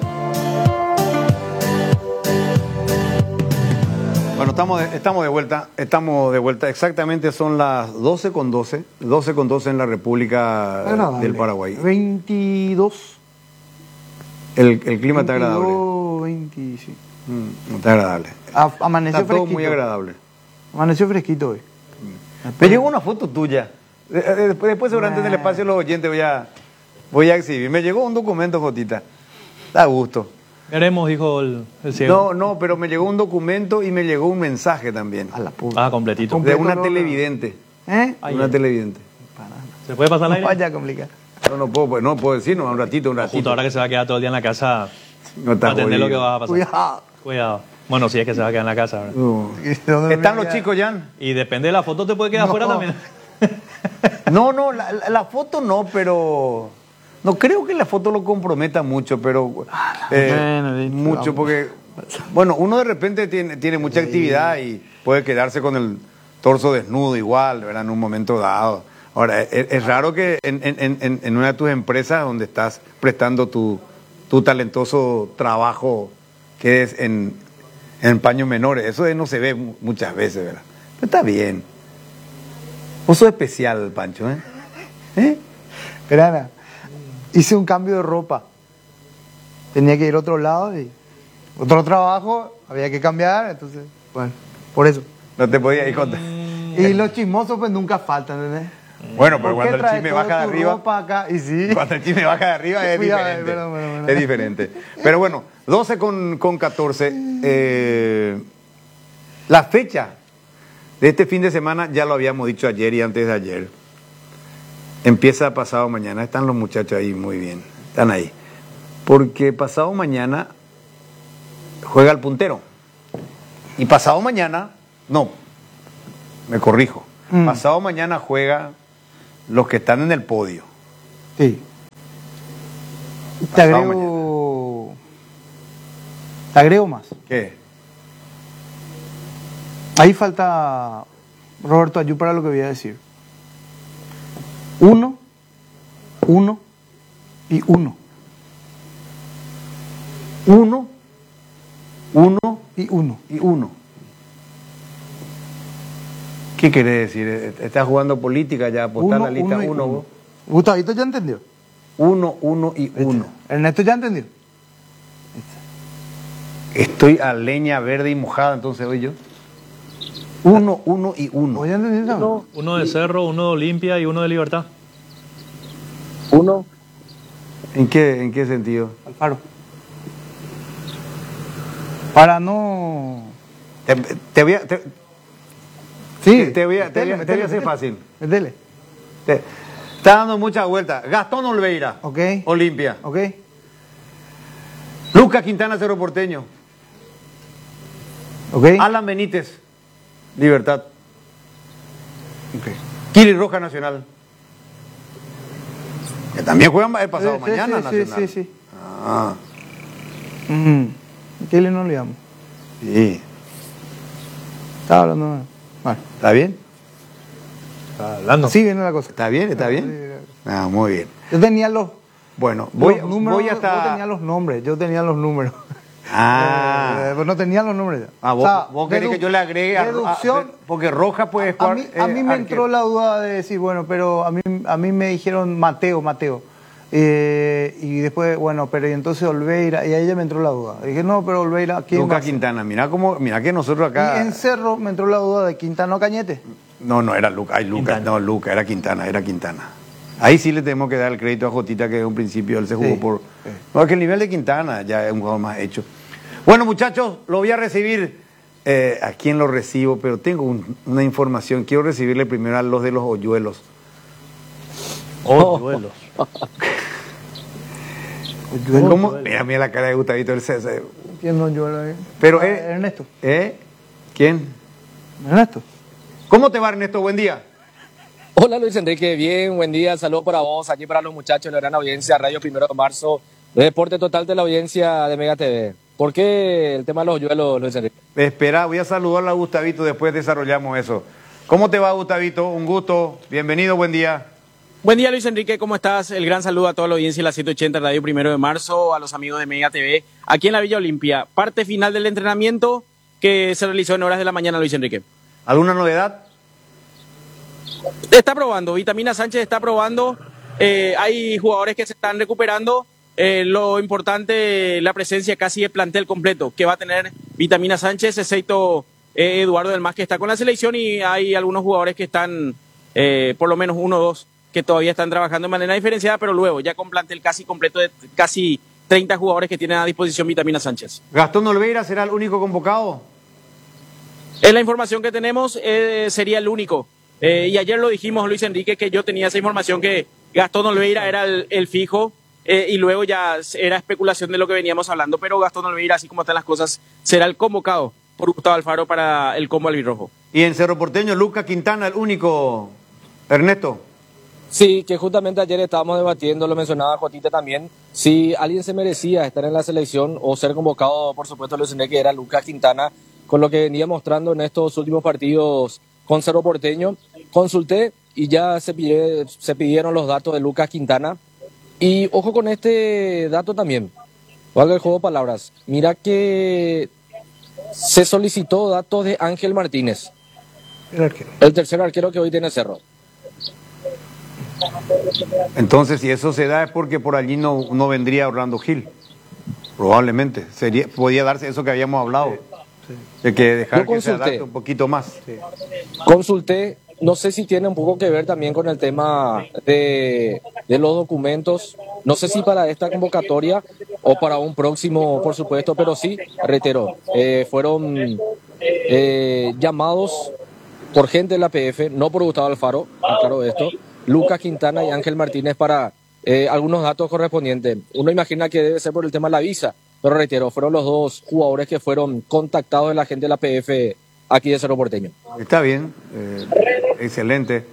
Bueno, estamos de, estamos de vuelta, estamos de vuelta. Exactamente son las doce con doce, doce con doce en la República agradable. Del Paraguay. veintidós. El, el clima está agradable. veinte, sí. Mm, está agradable. A, amaneció está todo fresquito. muy agradable. Amaneció fresquito hoy. Me llegó una foto tuya. Después, después seguramente en el espacio de los oyentes voy a, voy a exhibir. Me llegó un documento, Jotita. Da gusto. Veremos, dijo el, el ciego. No, no, pero me llegó un documento y me llegó un mensaje también. A la puta. Ah, completito. De una televidente. ¿Eh? De una televidente. ¿Se puede pasar al aire? Vaya a complicar. No, no puedo, no puedo decir, no, un ratito, un ratito. Justo ahora que se va a quedar todo el día en la casa, No está para atender jodido. lo que va a pasar. Cuidado. Cuidado. Bueno, sí es que se va a quedar en la casa. ¿verdad? No. ¿Dónde ¿Están me los queda? chicos, Jan? Y depende de la foto, te puede quedar No. afuera también. No, no, la, la- la foto no, pero... No creo que la foto lo comprometa mucho, pero... eh, bueno, listo, mucho, vamos. porque... Bueno, uno de repente tiene, tiene mucha actividad y puede quedarse con el torso desnudo igual, ¿verdad? En un momento dado. Ahora, es, es raro que en, en- en- en una de tus empresas donde estás prestando tu, tu talentoso trabajo quedes en, en paños menores. Eso no se ve mu- muchas veces, ¿verdad? Pero está bien. Vos sos especial, Pancho, ¿eh? ¿Eh? Pero Ana, hice un cambio de ropa. Tenía que ir a otro lado y otro trabajo, había que cambiar, entonces, bueno, por eso. No te podía ir contra. Y los chismosos pues nunca faltan, ¿entendés? Bueno, pero ¿Por qué cuando el traes chisme toda baja de tu arriba. ropa acá? Y sí. Cuando el chisme baja de arriba es Cuidado, diferente. perdón, perdón, perdón. Es diferente. Pero bueno, doce con, con catorce. Eh, la fecha de este fin de semana, ya lo habíamos dicho ayer y antes de ayer. Empieza pasado mañana. Están los muchachos ahí muy bien. Están ahí. Porque pasado mañana juega el puntero. Y pasado mañana, no, me corrijo. Mm. Pasado mañana juega los que están en el podio. Sí. Te Pasado agrego... Te agrego más. ¿Qué? Ahí falta Roberto Ayú para lo que voy a decir. Uno, uno y uno. Uno, uno Y uno. y uno. ¿Qué quiere decir? ¿Estás jugando política ya? Apostar Uno, la lista uno y uno. uno. vos? Gustavito ya entendió. Uno, uno y uno. Ernesto ya entendió. Estoy a leña verde y mojada, entonces hoy yo. Uno, uno y uno. ¿Vos ya entendiste? Uno, uno de Cerro, uno de Olimpia y uno de Libertad. Uno. ¿En qué, en qué sentido? Alfaro. Para no... Te, te voy a, te, Sí. te voy a, te voy a- metele, te voy a hacer metele. fácil. Metele. Te- está dando muchas vueltas. Gastón Olveira, Ok. Olimpia. Ok. Lucas Quintana, Cerro Porteño. Ok. Alan Benítez, Libertad. Ok. Kili Roja, Nacional. Que también juegan el pasado Sí, mañana, sí, Nacional. Sí, sí, sí. Ah, Ujú. ¿Qué le no olvidamos? sí. Estaba hablando... Bueno. ¿Está bien? Está hablando. Así viene la cosa. ¿Está bien? ¿Está bien? Ah, muy bien. Yo tenía los... Bueno, voy, los números, voy hasta... Yo tenía los nombres, yo tenía los números. Ah, Eh, pues no tenía los nombres. ah vos, O sea, vos querés dedu- que yo le agregue a, deducción. a- porque Roja puede A jugar. mí, a mí eh, me arquero. entró la duda de decir, bueno, pero a mí, a mí me dijeron Mateo, Mateo. Eh, y después, bueno, pero y entonces Olveira, y ahí ya me entró la duda. Dije, no, pero Olveira, ¿quién va a Lucas ser? Quintana, mira cómo, mira que nosotros acá. Y en Cerro me entró la duda de Quintana o Cañete. No, no era Lucas, ay Lucas, Quintana. no Lucas, era Quintana, era Quintana. Ahí sí le tenemos que dar el crédito a Jotita que desde un principio él se jugó Sí, por. sí. No, es que el nivel de Quintana ya es un jugador más hecho. Bueno, muchachos, lo voy a recibir. Eh, ¿A quién lo recibo? Pero tengo un- una información. Quiero recibirle primero a los de los hoyuelos. Oh, duelos. ¿Cómo? Mira, mira la cara de Gustavito. Él se- se- ¿Quién no yo lo Pero, Ah, eh, Ernesto. ¿Eh? ¿Quién? Ernesto. ¿Cómo te va, Ernesto? Buen día. Hola Luis Enrique, bien, buen día, saludos para vos, aquí para los muchachos de la gran audiencia, Radio Primero de Marzo, Deporte Total de la audiencia de Mega T V. ¿Por qué el tema de los hoyuelos, Luis Enrique? Espera, voy a saludar a Gustavito, después desarrollamos eso. ¿Cómo te va, Gustavito? Un gusto. Bienvenido, buen día. Buen día Luis Enrique, ¿cómo estás? El gran saludo a toda la audiencia de la ciento ochenta Radio Primero de Marzo, a los amigos de Mega T V, aquí en la Villa Olimpia. Parte final del entrenamiento que se realizó en horas de la mañana, Luis Enrique. ¿Alguna novedad? Está probando, Vitamina Sánchez está probando, eh, hay jugadores que se están recuperando, eh, lo importante, la presencia casi de plantel completo que va a tener Vitamina Sánchez, excepto eh, Eduardo del Mas que está con la selección y hay algunos jugadores que están, eh, por lo menos uno o dos, que todavía están trabajando de manera diferenciada, pero luego ya con plantel casi completo de casi treinta jugadores que tienen a disposición Vitamina Sánchez. ¿Gastón Olveira será el único convocado? Es la información que tenemos, eh, sería el único. Eh, y ayer lo dijimos, Luis Enrique, que yo tenía esa información que Gastón Olveira era el, el fijo eh, y luego ya era especulación de lo que veníamos hablando, pero Gastón Olveira, así como están las cosas, será el convocado por Gustavo Alfaro para el combo albirrojo. Y en Cerro Porteño, Lucas Quintana, el único. Ernesto. Sí, que justamente ayer estábamos debatiendo, lo mencionaba Jotita también, si alguien se merecía estar en la selección o ser convocado, por supuesto, Luis Enrique, era Lucas Quintana, con lo que venía mostrando en estos últimos partidos con Cerro Porteño. Consulté y ya se, pide- se pidieron los datos de Lucas Quintana. Y ojo con este dato también, valga el juego de palabras. Mira que se solicitó datos de Ángel Martínez, El arquero. el tercer arquero que hoy tiene Cerro. Entonces, si eso se da es porque por allí no, no vendría Orlando Gil. Probablemente. Sería, podía darse eso que habíamos hablado. De que dejar Yo que se consulté. adapte un poquito más. Consulté, no sé si tiene un poco que ver también con el tema de, de los documentos, no sé si para esta convocatoria o para un próximo, por supuesto, pero sí, reitero, eh, fueron eh, llamados por gente de la P F, no por Gustavo Alfaro, claro esto, Lucas Quintana y Ángel Martínez para eh, algunos datos correspondientes. Uno imagina que debe ser por el tema de la visa, pero reitero, fueron los dos jugadores que fueron contactados de la gente de la P F aquí de Cerro Porteño. Está bien, eh, excelente.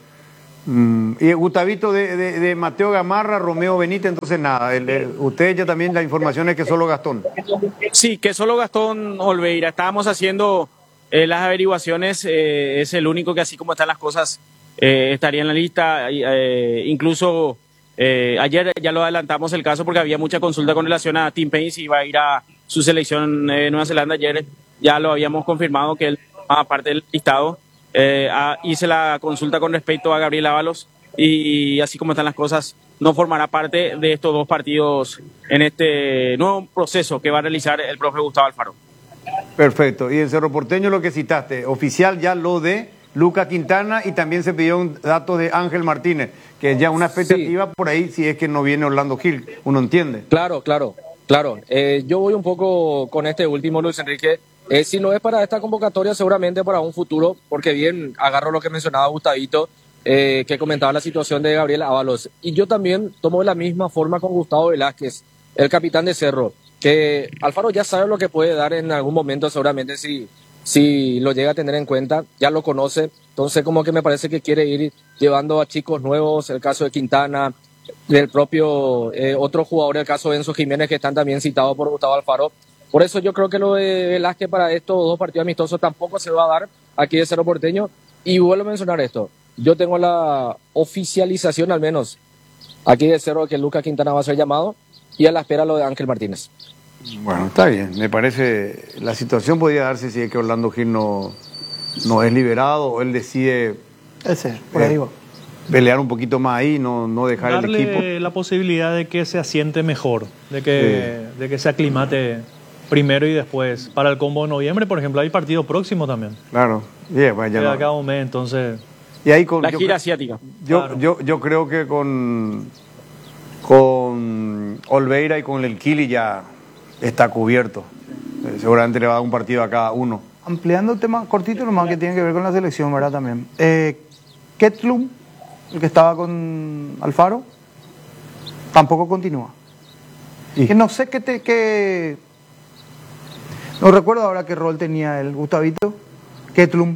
Mm, y Gustavito de, de, de Mateo Gamarra, Romeo Benítez, entonces nada, el, el, usted ya también la información es que solo Gastón. Sí, que solo Gastón Olveira. Estábamos haciendo eh, las averiguaciones, eh, es el único que así como están las cosas eh, estaría en la lista. Eh, incluso eh, ayer ya lo adelantamos el caso porque había mucha consulta con relación a Tim Payne si iba a ir a su selección de eh, Nueva Zelanda. Ayer ya lo habíamos confirmado que él formaba parte del listado. Eh, a, hice la consulta con respecto a Gabriel Ábalos y así como están las cosas no formará parte de estos dos partidos en este nuevo proceso que va a realizar el profe Gustavo Alfaro. Perfecto, y en Cerro Porteño lo que citaste, oficial ya lo de Lucas Quintana y también se pidió un dato de Ángel Martínez, que es ya una expectativa sí. Por ahí si es que no viene Orlando Gil, uno entiende. Claro, claro, claro, eh, yo voy un poco con este último, Luis Enrique. Eh, si no es para esta convocatoria, seguramente para un futuro, porque bien, agarro lo que mencionaba Gustavito, eh, que comentaba la situación de Gabriel Ábalos. Y yo también tomo de la misma forma con Gustavo Velázquez, el capitán de Cerro, que Alfaro ya sabe lo que puede dar en algún momento, seguramente si, si lo llega a tener en cuenta, ya lo conoce. Entonces como que me parece que quiere ir llevando a chicos nuevos, el caso de Quintana, del propio eh, otro jugador, el caso de Enzo Jiménez, que están también citados por Gustavo Alfaro. Por eso yo creo que lo de Velázquez para estos dos partidos amistosos tampoco se va a dar aquí de Cerro Porteño. Y vuelvo a mencionar esto, yo tengo la oficialización al menos aquí de Cerro que Lucas Quintana va a ser llamado y a la espera lo de Ángel Martínez. Bueno, está bien, me parece, la situación podría darse si es que Orlando Gil no, no es liberado o él decide Ese, por ahí va. pelear un poquito más ahí, no, no dejar Darle el equipo. la posibilidad de que se asiente mejor, de que, sí. de que se aclimate primero y después. Para el combo de noviembre, por ejemplo, hay partido próximo también. Claro, yeah, pues ya Queda no. cada un mes, entonces... Y ahí con, la yo, gira asiática. Yo, claro. yo, yo creo que con, con Olveira y con el Kili ya está cubierto. Eh, seguramente le va a dar un partido a cada uno. Ampliando el tema cortito, nomás que tiene que ver con la selección, ¿verdad? También. Eh, Ketlum, el que estaba con Alfaro, tampoco continúa. ¿Y? Que no sé qué te... Que... No recuerdo ahora qué rol tenía el Gustavito. Ketlum.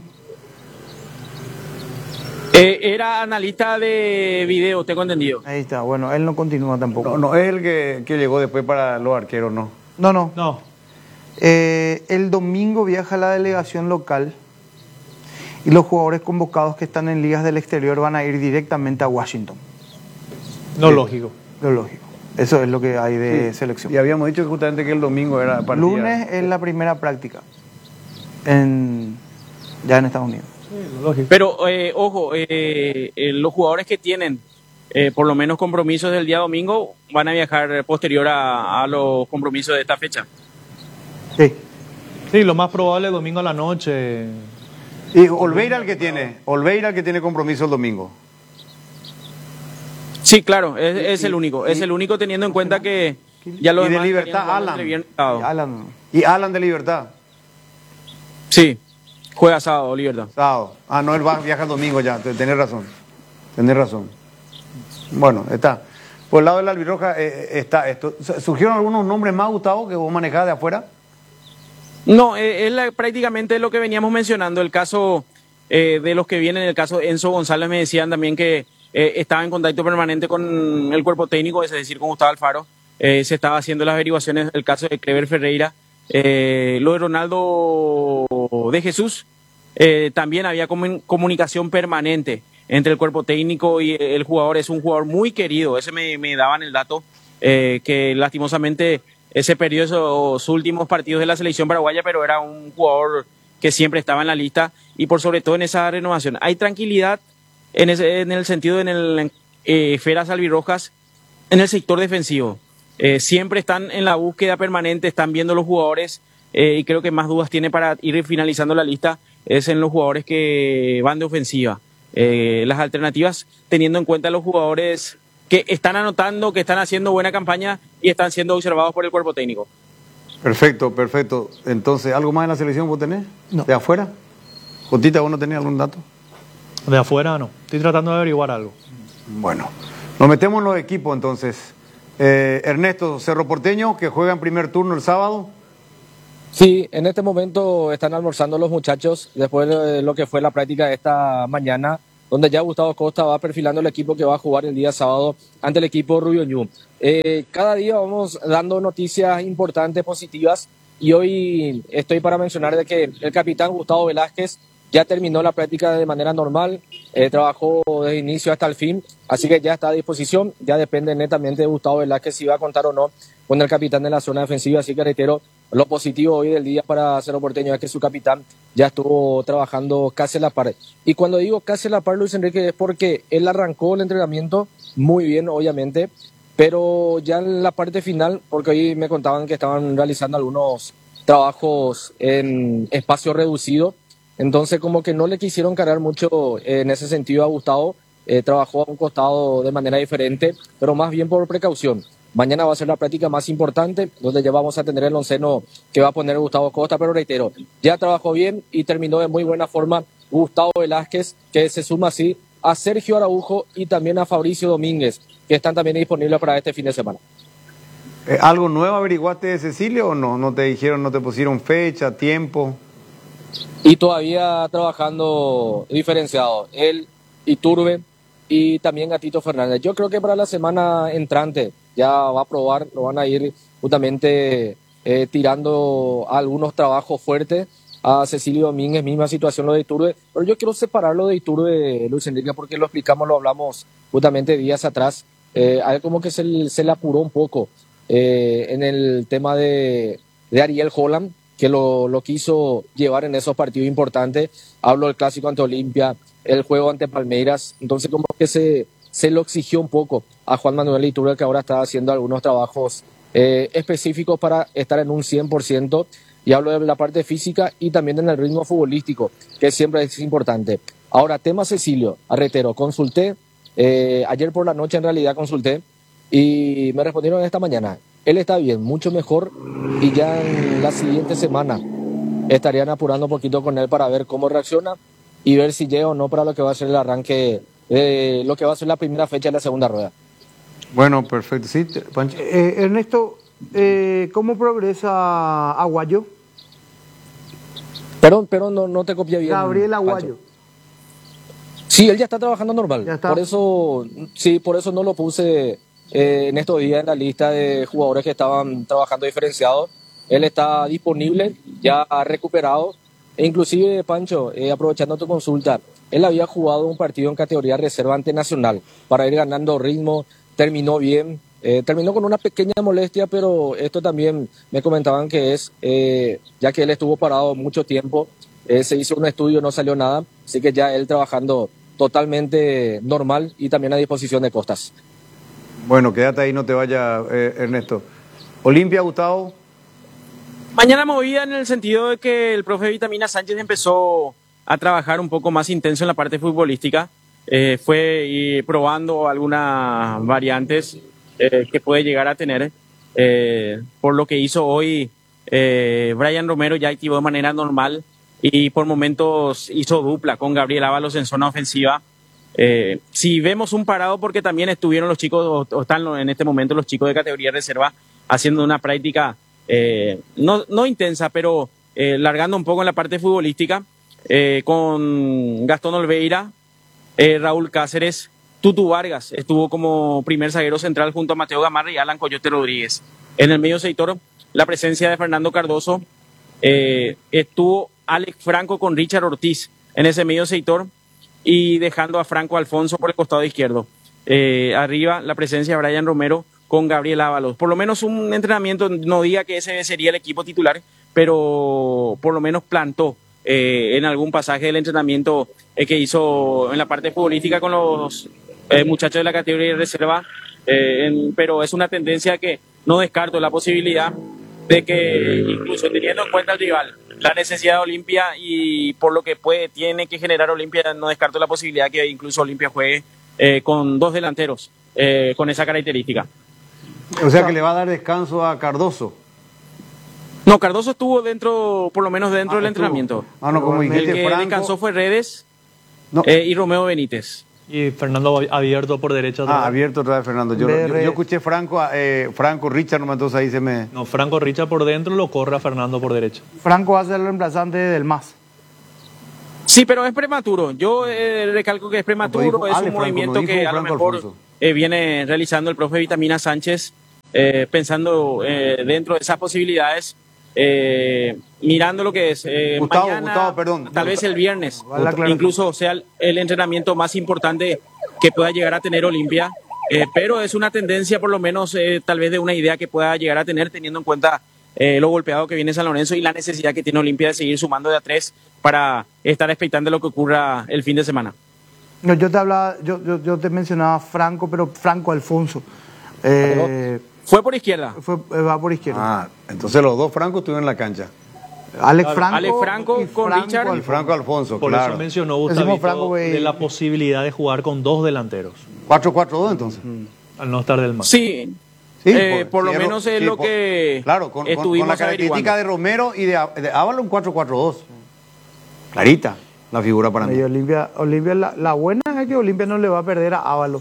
Eh, era analista de video, tengo entendido. Ahí está, bueno, él no continúa tampoco. No, no es el que, que llegó después para los arqueros, no. No, no. No. Eh, el domingo viaja la delegación local y los jugadores convocados que están en ligas del exterior van a ir directamente a Washington. No Sí. lógico. Lo lógico. Eso es lo que hay de Sí. selección. Y habíamos dicho que justamente que el domingo era partida. Lunes es la primera práctica en, ya en Estados Unidos. Sí, lógico. Pero, eh, ojo, eh, eh, los jugadores que tienen eh, por lo menos compromisos del día domingo van a viajar posterior a, a los compromisos de esta fecha. Sí. Sí, lo más probable es domingo a la noche. Y Olveira el que tiene, Olveira el que tiene compromiso el domingo. Sí, claro, es, es el único, es el único teniendo en cuenta que ya los Y de demás Libertad, estarían jugando Alan. entre viernes y sábado. Y Alan, Y Alan de Libertad. Sí, juega sábado, Libertad. Sábado. Ah, no, él va, viaja el domingo ya, tenés razón. Tenés razón. Bueno, está. Por el lado de la albirroja eh, está esto. ¿Surgieron algunos nombres más, Gustavo, que vos manejás de afuera? No, eh, es la- prácticamente lo que veníamos mencionando, el caso eh, de los que vienen, el caso de Enzo González, me decían también que eh, estaba en contacto permanente con el cuerpo técnico, es decir, con Gustavo Alfaro. Eh, se estaba haciendo las averiguaciones del caso de Clever Ferreira. Eh, lo de Ronaldo de Jesús, eh, también había comun- comunicación permanente entre el cuerpo técnico y el jugador. Es un jugador muy querido, ese me, me daban el dato, eh, que lastimosamente ese perdió esos últimos partidos de la selección paraguaya, pero era un jugador que siempre estaba en la lista y por sobre todo en esa renovación. Hay tranquilidad en, ese, en el sentido, en el eh, Feras Albirrojas, en el sector defensivo. Eh, siempre están en la búsqueda permanente, están viendo los jugadores eh, y creo que más dudas tiene para ir finalizando la lista es en los jugadores que van de ofensiva. Eh, las alternativas teniendo en cuenta los jugadores que están anotando, que están haciendo buena campaña y están siendo observados por el cuerpo técnico. Perfecto, perfecto. Entonces, ¿algo más en la selección vos tenés? No. ¿De afuera? Jotita, ¿vos no tenés algún dato? De afuera no. Estoy tratando de averiguar algo. Bueno, nos metemos en los equipos entonces. Eh, Ernesto, Cerro Porteño, que juega en primer turno el sábado. Sí, en este momento están almorzando los muchachos después de lo que fue la práctica de esta mañana, donde ya Gustavo Costa va perfilando el equipo que va a jugar el día sábado ante el equipo Rubio Ñu. Eh, cada día vamos dando noticias importantes, positivas, y hoy estoy para mencionar de que el capitán Gustavo Velázquez ya terminó la práctica de manera normal, eh, trabajó desde inicio hasta el fin, así que ya está a disposición. Ya depende netamente de Gustavo Velázquez si va a contar o no con el capitán de la zona defensiva, así que reitero, lo positivo hoy del día para Cerro Porteño es que su capitán ya estuvo trabajando casi a la par. Y cuando digo casi a la par, Luis Enrique, es porque él arrancó el entrenamiento muy bien, obviamente, pero ya en la parte final, porque hoy me contaban que estaban realizando algunos trabajos en espacio reducido, entonces como que no le quisieron cargar mucho en ese sentido a Gustavo, eh, trabajó a un costado de manera diferente, pero más bien por precaución. Mañana va a ser la práctica más importante, donde ya vamos a tener el onceno que va a poner Gustavo Costa, pero reitero, ya trabajó bien y terminó de muy buena forma Gustavo Velázquez, que se suma así a Sergio Araujo y también a Fabricio Domínguez, que están también disponibles para este fin de semana. Eh, ¿Algo nuevo averiguaste de Cecilio o no? ¿No te dijeron, no te pusieron fecha, tiempo? Y todavía trabajando diferenciado, él, Iturbe y también Gatito Fernández. Yo creo que para la semana entrante ya va a probar, lo van a ir justamente eh, tirando algunos trabajos fuertes a Cecilio Domínguez, misma situación lo de Iturbe, pero yo quiero separarlo de Iturbe, Luis Enrique, porque lo explicamos, lo hablamos justamente días atrás, eh, a él como que se, se le apuró un poco eh, en el tema de, de Ariel Holland, que lo, lo quiso llevar en esos partidos importantes. Hablo del clásico ante Olimpia, el juego ante Palmeiras, entonces como que se, se lo exigió un poco a Juan Manuel Iturbe, que ahora está haciendo algunos trabajos eh, específicos para estar en un cien por ciento, y hablo de la parte física y también en el ritmo futbolístico, que siempre es importante. Ahora, tema Cecilio, reitero, consulté, eh, ayer por la noche en realidad consulté, y me respondieron esta mañana, él está bien, mucho mejor, y ya en la siguiente semana estarían apurando un poquito con él para ver cómo reacciona y ver si llega o no para lo que va a ser el arranque, eh, lo que va a ser la primera fecha de la segunda rueda. Bueno, perfecto. Sí, Pancho. Eh, Ernesto, eh, ¿cómo progresa Aguayo? Perdón, pero no, no te copié bien. Gabriel Aguayo. Pancho. Sí, él ya está trabajando normal. Ya está. Por eso, sí, por eso no lo puse eh, en estos días en la lista de jugadores que estaban trabajando diferenciados. Él está disponible, ya ha recuperado. E inclusive, Pancho, eh, aprovechando tu consulta, él había jugado un partido en categoría reserva ante Nacional para ir ganando ritmo, terminó bien, eh, terminó con una pequeña molestia, pero esto también me comentaban que es, eh, ya que él estuvo parado mucho tiempo, eh, se hizo un estudio, no salió nada, así que ya él trabajando totalmente normal y también a disposición de Costas. Bueno, quédate ahí, no te vayas, eh, Ernesto. Olimpia, Gustavo. Mañana movida en el sentido de que el profe Vitamina Sánchez empezó a trabajar un poco más intenso en la parte futbolística. Eh, fue y probando algunas variantes eh, que puede llegar a tener. Eh, por lo que hizo hoy, eh, Brian Romero ya activó de manera normal y por momentos hizo dupla con Gabriel Ábalos en zona ofensiva. Eh, si vemos un parado, porque también estuvieron los chicos, o, o están en este momento los chicos de categoría reserva haciendo una práctica eh, no, no intensa, pero eh, largando un poco en la parte futbolística, eh, con Gastón Olveira, eh, Raúl Cáceres, Tutu Vargas estuvo como primer zaguero central junto a Mateo Gamarra y Alan Coyote Rodríguez. En el medio sector, la presencia de Fernando Cardoso, eh, estuvo Alex Franco con Richard Ortiz en ese medio sector y dejando a Franco Alfonso por el costado izquierdo. Eh, arriba, la presencia de Brian Romero con Gabriel Ábalos. Por lo menos un entrenamiento, no diga que ese sería el equipo titular, pero por lo menos plantó eh, en algún pasaje del entrenamiento eh, que hizo en la parte futbolística con los eh, muchachos de la categoría de reserva, eh, en, pero es una tendencia que no descarto la posibilidad de que, incluso teniendo en cuenta el rival, la necesidad de Olimpia y por lo que puede, tiene que generar Olimpia, no descarto la posibilidad que incluso Olimpia juegue eh, con dos delanteros eh, con esa característica. O sea que le va a dar descanso a Cardoso. No, Cardoso estuvo dentro, por lo menos dentro Ah, del estuvo. entrenamiento. Ah, no, como El dijiste, que Franco. descansó fue Redes No. eh, y Romeo Benítez. Y Fernando abierto por derecha. otra Ah, vez. abierto otra vez, Fernando. Yo, yo, yo escuché Franco, eh, Franco, Richard, nomás, entonces ahí se me... No, Franco Richa por dentro, lo corre a Fernando por derecha. Franco va a ser el reemplazante del MAS. Sí, pero es prematuro. Yo eh, recalco que es prematuro. dijo Es Ale un Franco, movimiento no dijo que a lo Franco mejor Alfonso. eh, viene realizando el profe Vitamina Sánchez, eh, pensando eh, dentro de esas posibilidades, eh, mirando lo que es eh, Gustavo, mañana, Gustavo, perdón. tal vez el viernes, Vale, claro. incluso sea el, el entrenamiento más importante que pueda llegar a tener Olimpia, eh, pero es una tendencia por lo menos eh, tal vez de una idea que pueda llegar a tener teniendo en cuenta eh, lo golpeado que viene San Lorenzo y la necesidad que tiene Olimpia de seguir sumando de a tres para estar expectante de lo que ocurra el fin de semana. No, yo te hablaba, yo, yo, yo te mencionaba Franco, pero Franco Alfonso. Eh, Fue por izquierda. fue, eh, va por izquierda. Ah, entonces los dos Francos estuvieron en la cancha. Alex Franco, Alex Franco y con Richard. Y Franco Alfonso, Por claro. eso mencionó Decimos Gustavito Franco, güey. de la posibilidad de jugar con dos delanteros, cuatro cuatro dos entonces. al no estar del MAS. Sí, Sí, Eh, por lo sí, menos es sí, lo por- que Claro, con, con- con estuvimos la característica averiguando. de Romero y de, de Ávalo un cuatro cuatro dos. Clarita la figura para mí. Y Olimpia, Olimpia la, la buena es que Olimpia no le va a perder a Ábalos,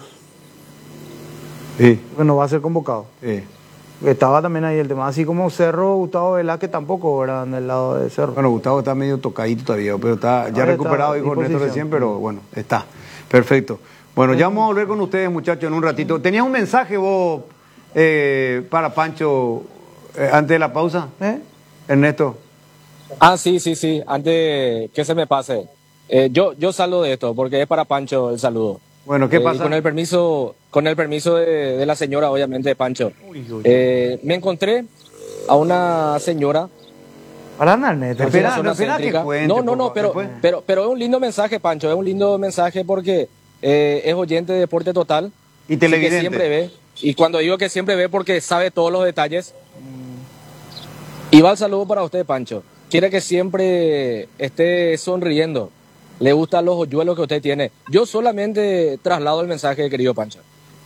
Sí, porque no va a ser convocado. sí. Estaba también ahí el tema, así como Cerro, Gustavo Velázquez tampoco, ¿verdad? En el lado de Cerro. Bueno, Gustavo está medio tocadito todavía, pero está ya Ahí recuperado, está, dijo Néstor disposición. recién, pero bueno, está. Perfecto. Bueno, ya vamos a volver con ustedes, muchachos, en un ratito. ¿Tenías un mensaje vos eh, para Pancho eh, antes de la pausa, ¿Eh? Ernesto? Ah, sí, sí, sí. Antes que se me pase. Eh, yo, yo salgo de esto porque es para Pancho el saludo. Bueno, ¿qué Eh, y pasa? con el permiso, con el permiso de, de la señora, obviamente, de Pancho. Eh, me encontré a una señora. Para nada, Ernesto. Espera, de zona no, espera que céntrica. cuente, no, no, por no, favor, pero, después. pero, pero es un lindo mensaje, Pancho. Es un lindo mensaje porque eh, es oyente de Deporte Total. Y Así televidente. que siempre ve. Y cuando digo que siempre ve porque sabe todos los detalles. Y va el saludo para usted, Pancho. Quiere que siempre esté sonriendo. Le gustan los hoyuelos que usted tiene. Yo solamente traslado el mensaje, querido Pancho.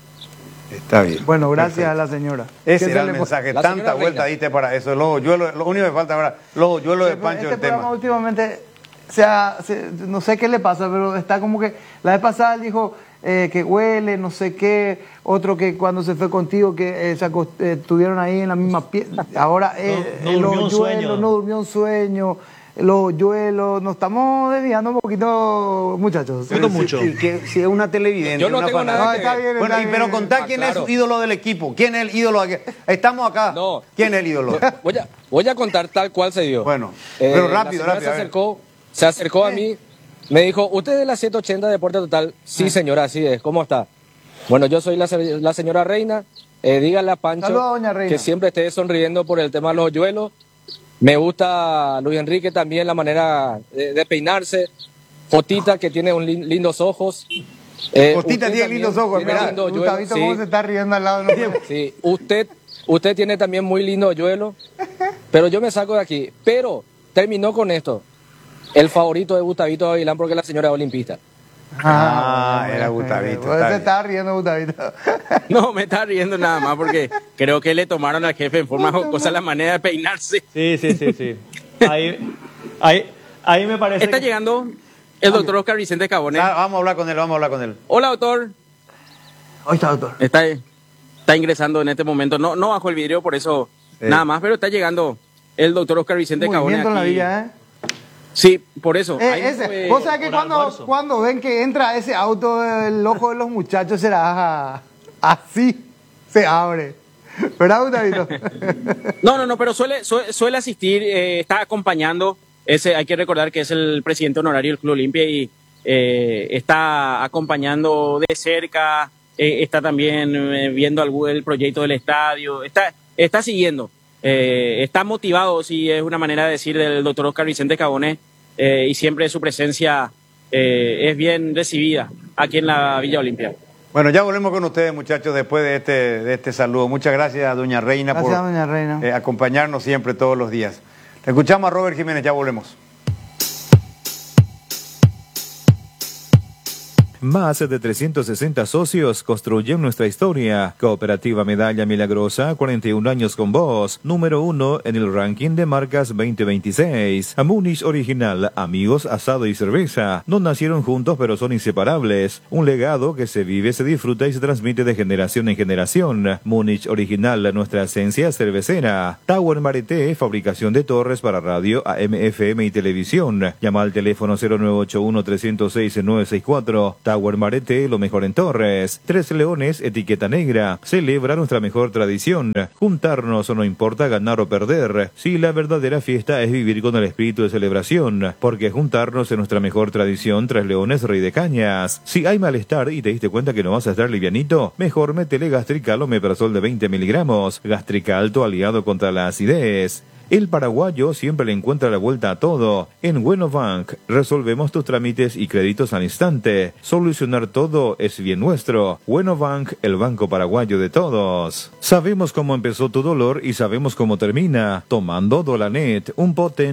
Está bien. Bueno, gracias Perfecto. a la señora. Ese ¿Qué era se el le- mensaje. La Tanta señora vuelta Reina. diste para eso. Los hoyuelos, lo único que falta ahora, los hoyuelos de Sí, Pancho este del programa tema. últimamente, o sea, se- no sé qué le pasa, pero está como que la vez pasada él dijo eh, que huele, no sé qué, otro que cuando se fue contigo que eh, se acost- eh, estuvieron ahí en la misma pieza, ahora eh, No- no eh, durmió un los sueño. hoyuelos, no durmió un sueño, los hoyuelos, nos estamos desviando un poquito, muchachos. Siento mucho. Y que si es una televidente, Yo no una tengo fanática. nada No, que está ver. bien, Bueno, está y, bien. pero contá Ah, quién es claro. su ídolo del equipo. ¿Quién es el ídolo? aquí? Estamos acá. No. ¿Quién es el ídolo? Voy a, voy a contar tal cual se dio. Bueno, Eh, pero la rápido, señora rápido, a Se ver. acercó, se acercó a mí, me dijo, ¿usted es de la ciento ochenta de Deporte Total? Sí, señora, así es. ¿Cómo está? Bueno, yo soy la, se- la señora Reina. Eh, dígale a Pancho Saluda, doña Reina. que siempre esté sonriendo por el tema de los hoyuelos. Me gusta Luis Enrique también, la manera de, de peinarse. Fotita, que tiene un lin- lindos ojos. Eh, Fotita usted tiene también lindos ojos, tiene mirá. lindo hoyuelo, Gustavito, ¿cómo sí. se está riendo al lado? No, Sí, usted, usted tiene también muy lindo hoyuelo, pero yo me saco de aquí. Pero terminó con esto. El favorito de Gustavito Avilán porque la señora es olimpista. Ah, era Gustavito, Pues está se bien. está riendo Gustavito. No, me está riendo nada más porque creo que le tomaron al jefe en forma jocosa la manera de peinarse. Sí, sí, sí, sí. Ahí, ahí, ahí me parece. Está que- llegando el doctor Oscar Vicente Cabone. Ah, vamos a hablar con él, vamos a hablar con él. Hola, doctor. Ahí está, doctor. Está, está ingresando en este momento. No, no bajó el vidrio, por eso Sí. nada más, pero está llegando el doctor Oscar Vicente Cabone Movimiento en la aquí. villa, ¿eh? Sí, por eso. Eh, Ahí ese. fue- Vos sabés que por cuando, almuerzo. cuando ven que entra ese auto, el ojo de los muchachos será así, se abre. ¿Verdad, Gustavito? No, no, no, pero suele, suele, suele asistir, eh, está acompañando. Ese, hay que recordar que es el presidente honorario del Club Olimpia y eh, está acompañando de cerca, eh, está también eh, viendo algún, el proyecto del estadio, está, está siguiendo, eh, está motivado, si es una manera de decir, del doctor Oscar Vicente Cabone, eh, y siempre su presencia eh, es bien recibida aquí en la Villa Olimpia. Bueno, ya volvemos con ustedes, muchachos, después de este, de este saludo. Muchas gracias, doña Reina, Gracias, por doña Reina. eh, acompañarnos siempre, todos los días. Escuchamos a Robert Jiménez, ya volvemos. Más de trescientos sesenta socios construyen nuestra historia. Cooperativa Medalla Milagrosa, cuarenta y un años con vos. Número uno en el ranking de marcas veinte veintiséis. Múnich Original, amigos, asado y cerveza. No nacieron juntos pero son inseparables. Un legado que se vive, se disfruta y se transmite de generación en generación. Múnich Original, nuestra esencia cervecera. Tower Marete, fabricación de torres para radio, A M, F M y televisión. Llama al teléfono cero nueve ocho uno, tres cero seis, nueve seis cuatro. Tower Marete, lo mejor en torres. Tres Leones, etiqueta negra. Celebra nuestra mejor tradición. Juntarnos no importa ganar o perder. Si la verdadera fiesta es vivir con el espíritu de celebración. Porque juntarnos es nuestra mejor tradición. Tres Leones, Rey de Cañas. Si hay malestar y te diste cuenta que no vas a estar livianito, mejor métele Gastrical o Meprazol de veinte miligramos. Gastrical, tu aliado contra la acidez. El paraguayo siempre le encuentra la vuelta a todo. En Bueno Bank resolvemos tus trámites y créditos al instante. Solucionar todo es bien nuestro. Bueno Bank, el banco paraguayo de todos. Sabemos cómo empezó tu dolor y sabemos cómo termina. Tomando Dolanet, un potente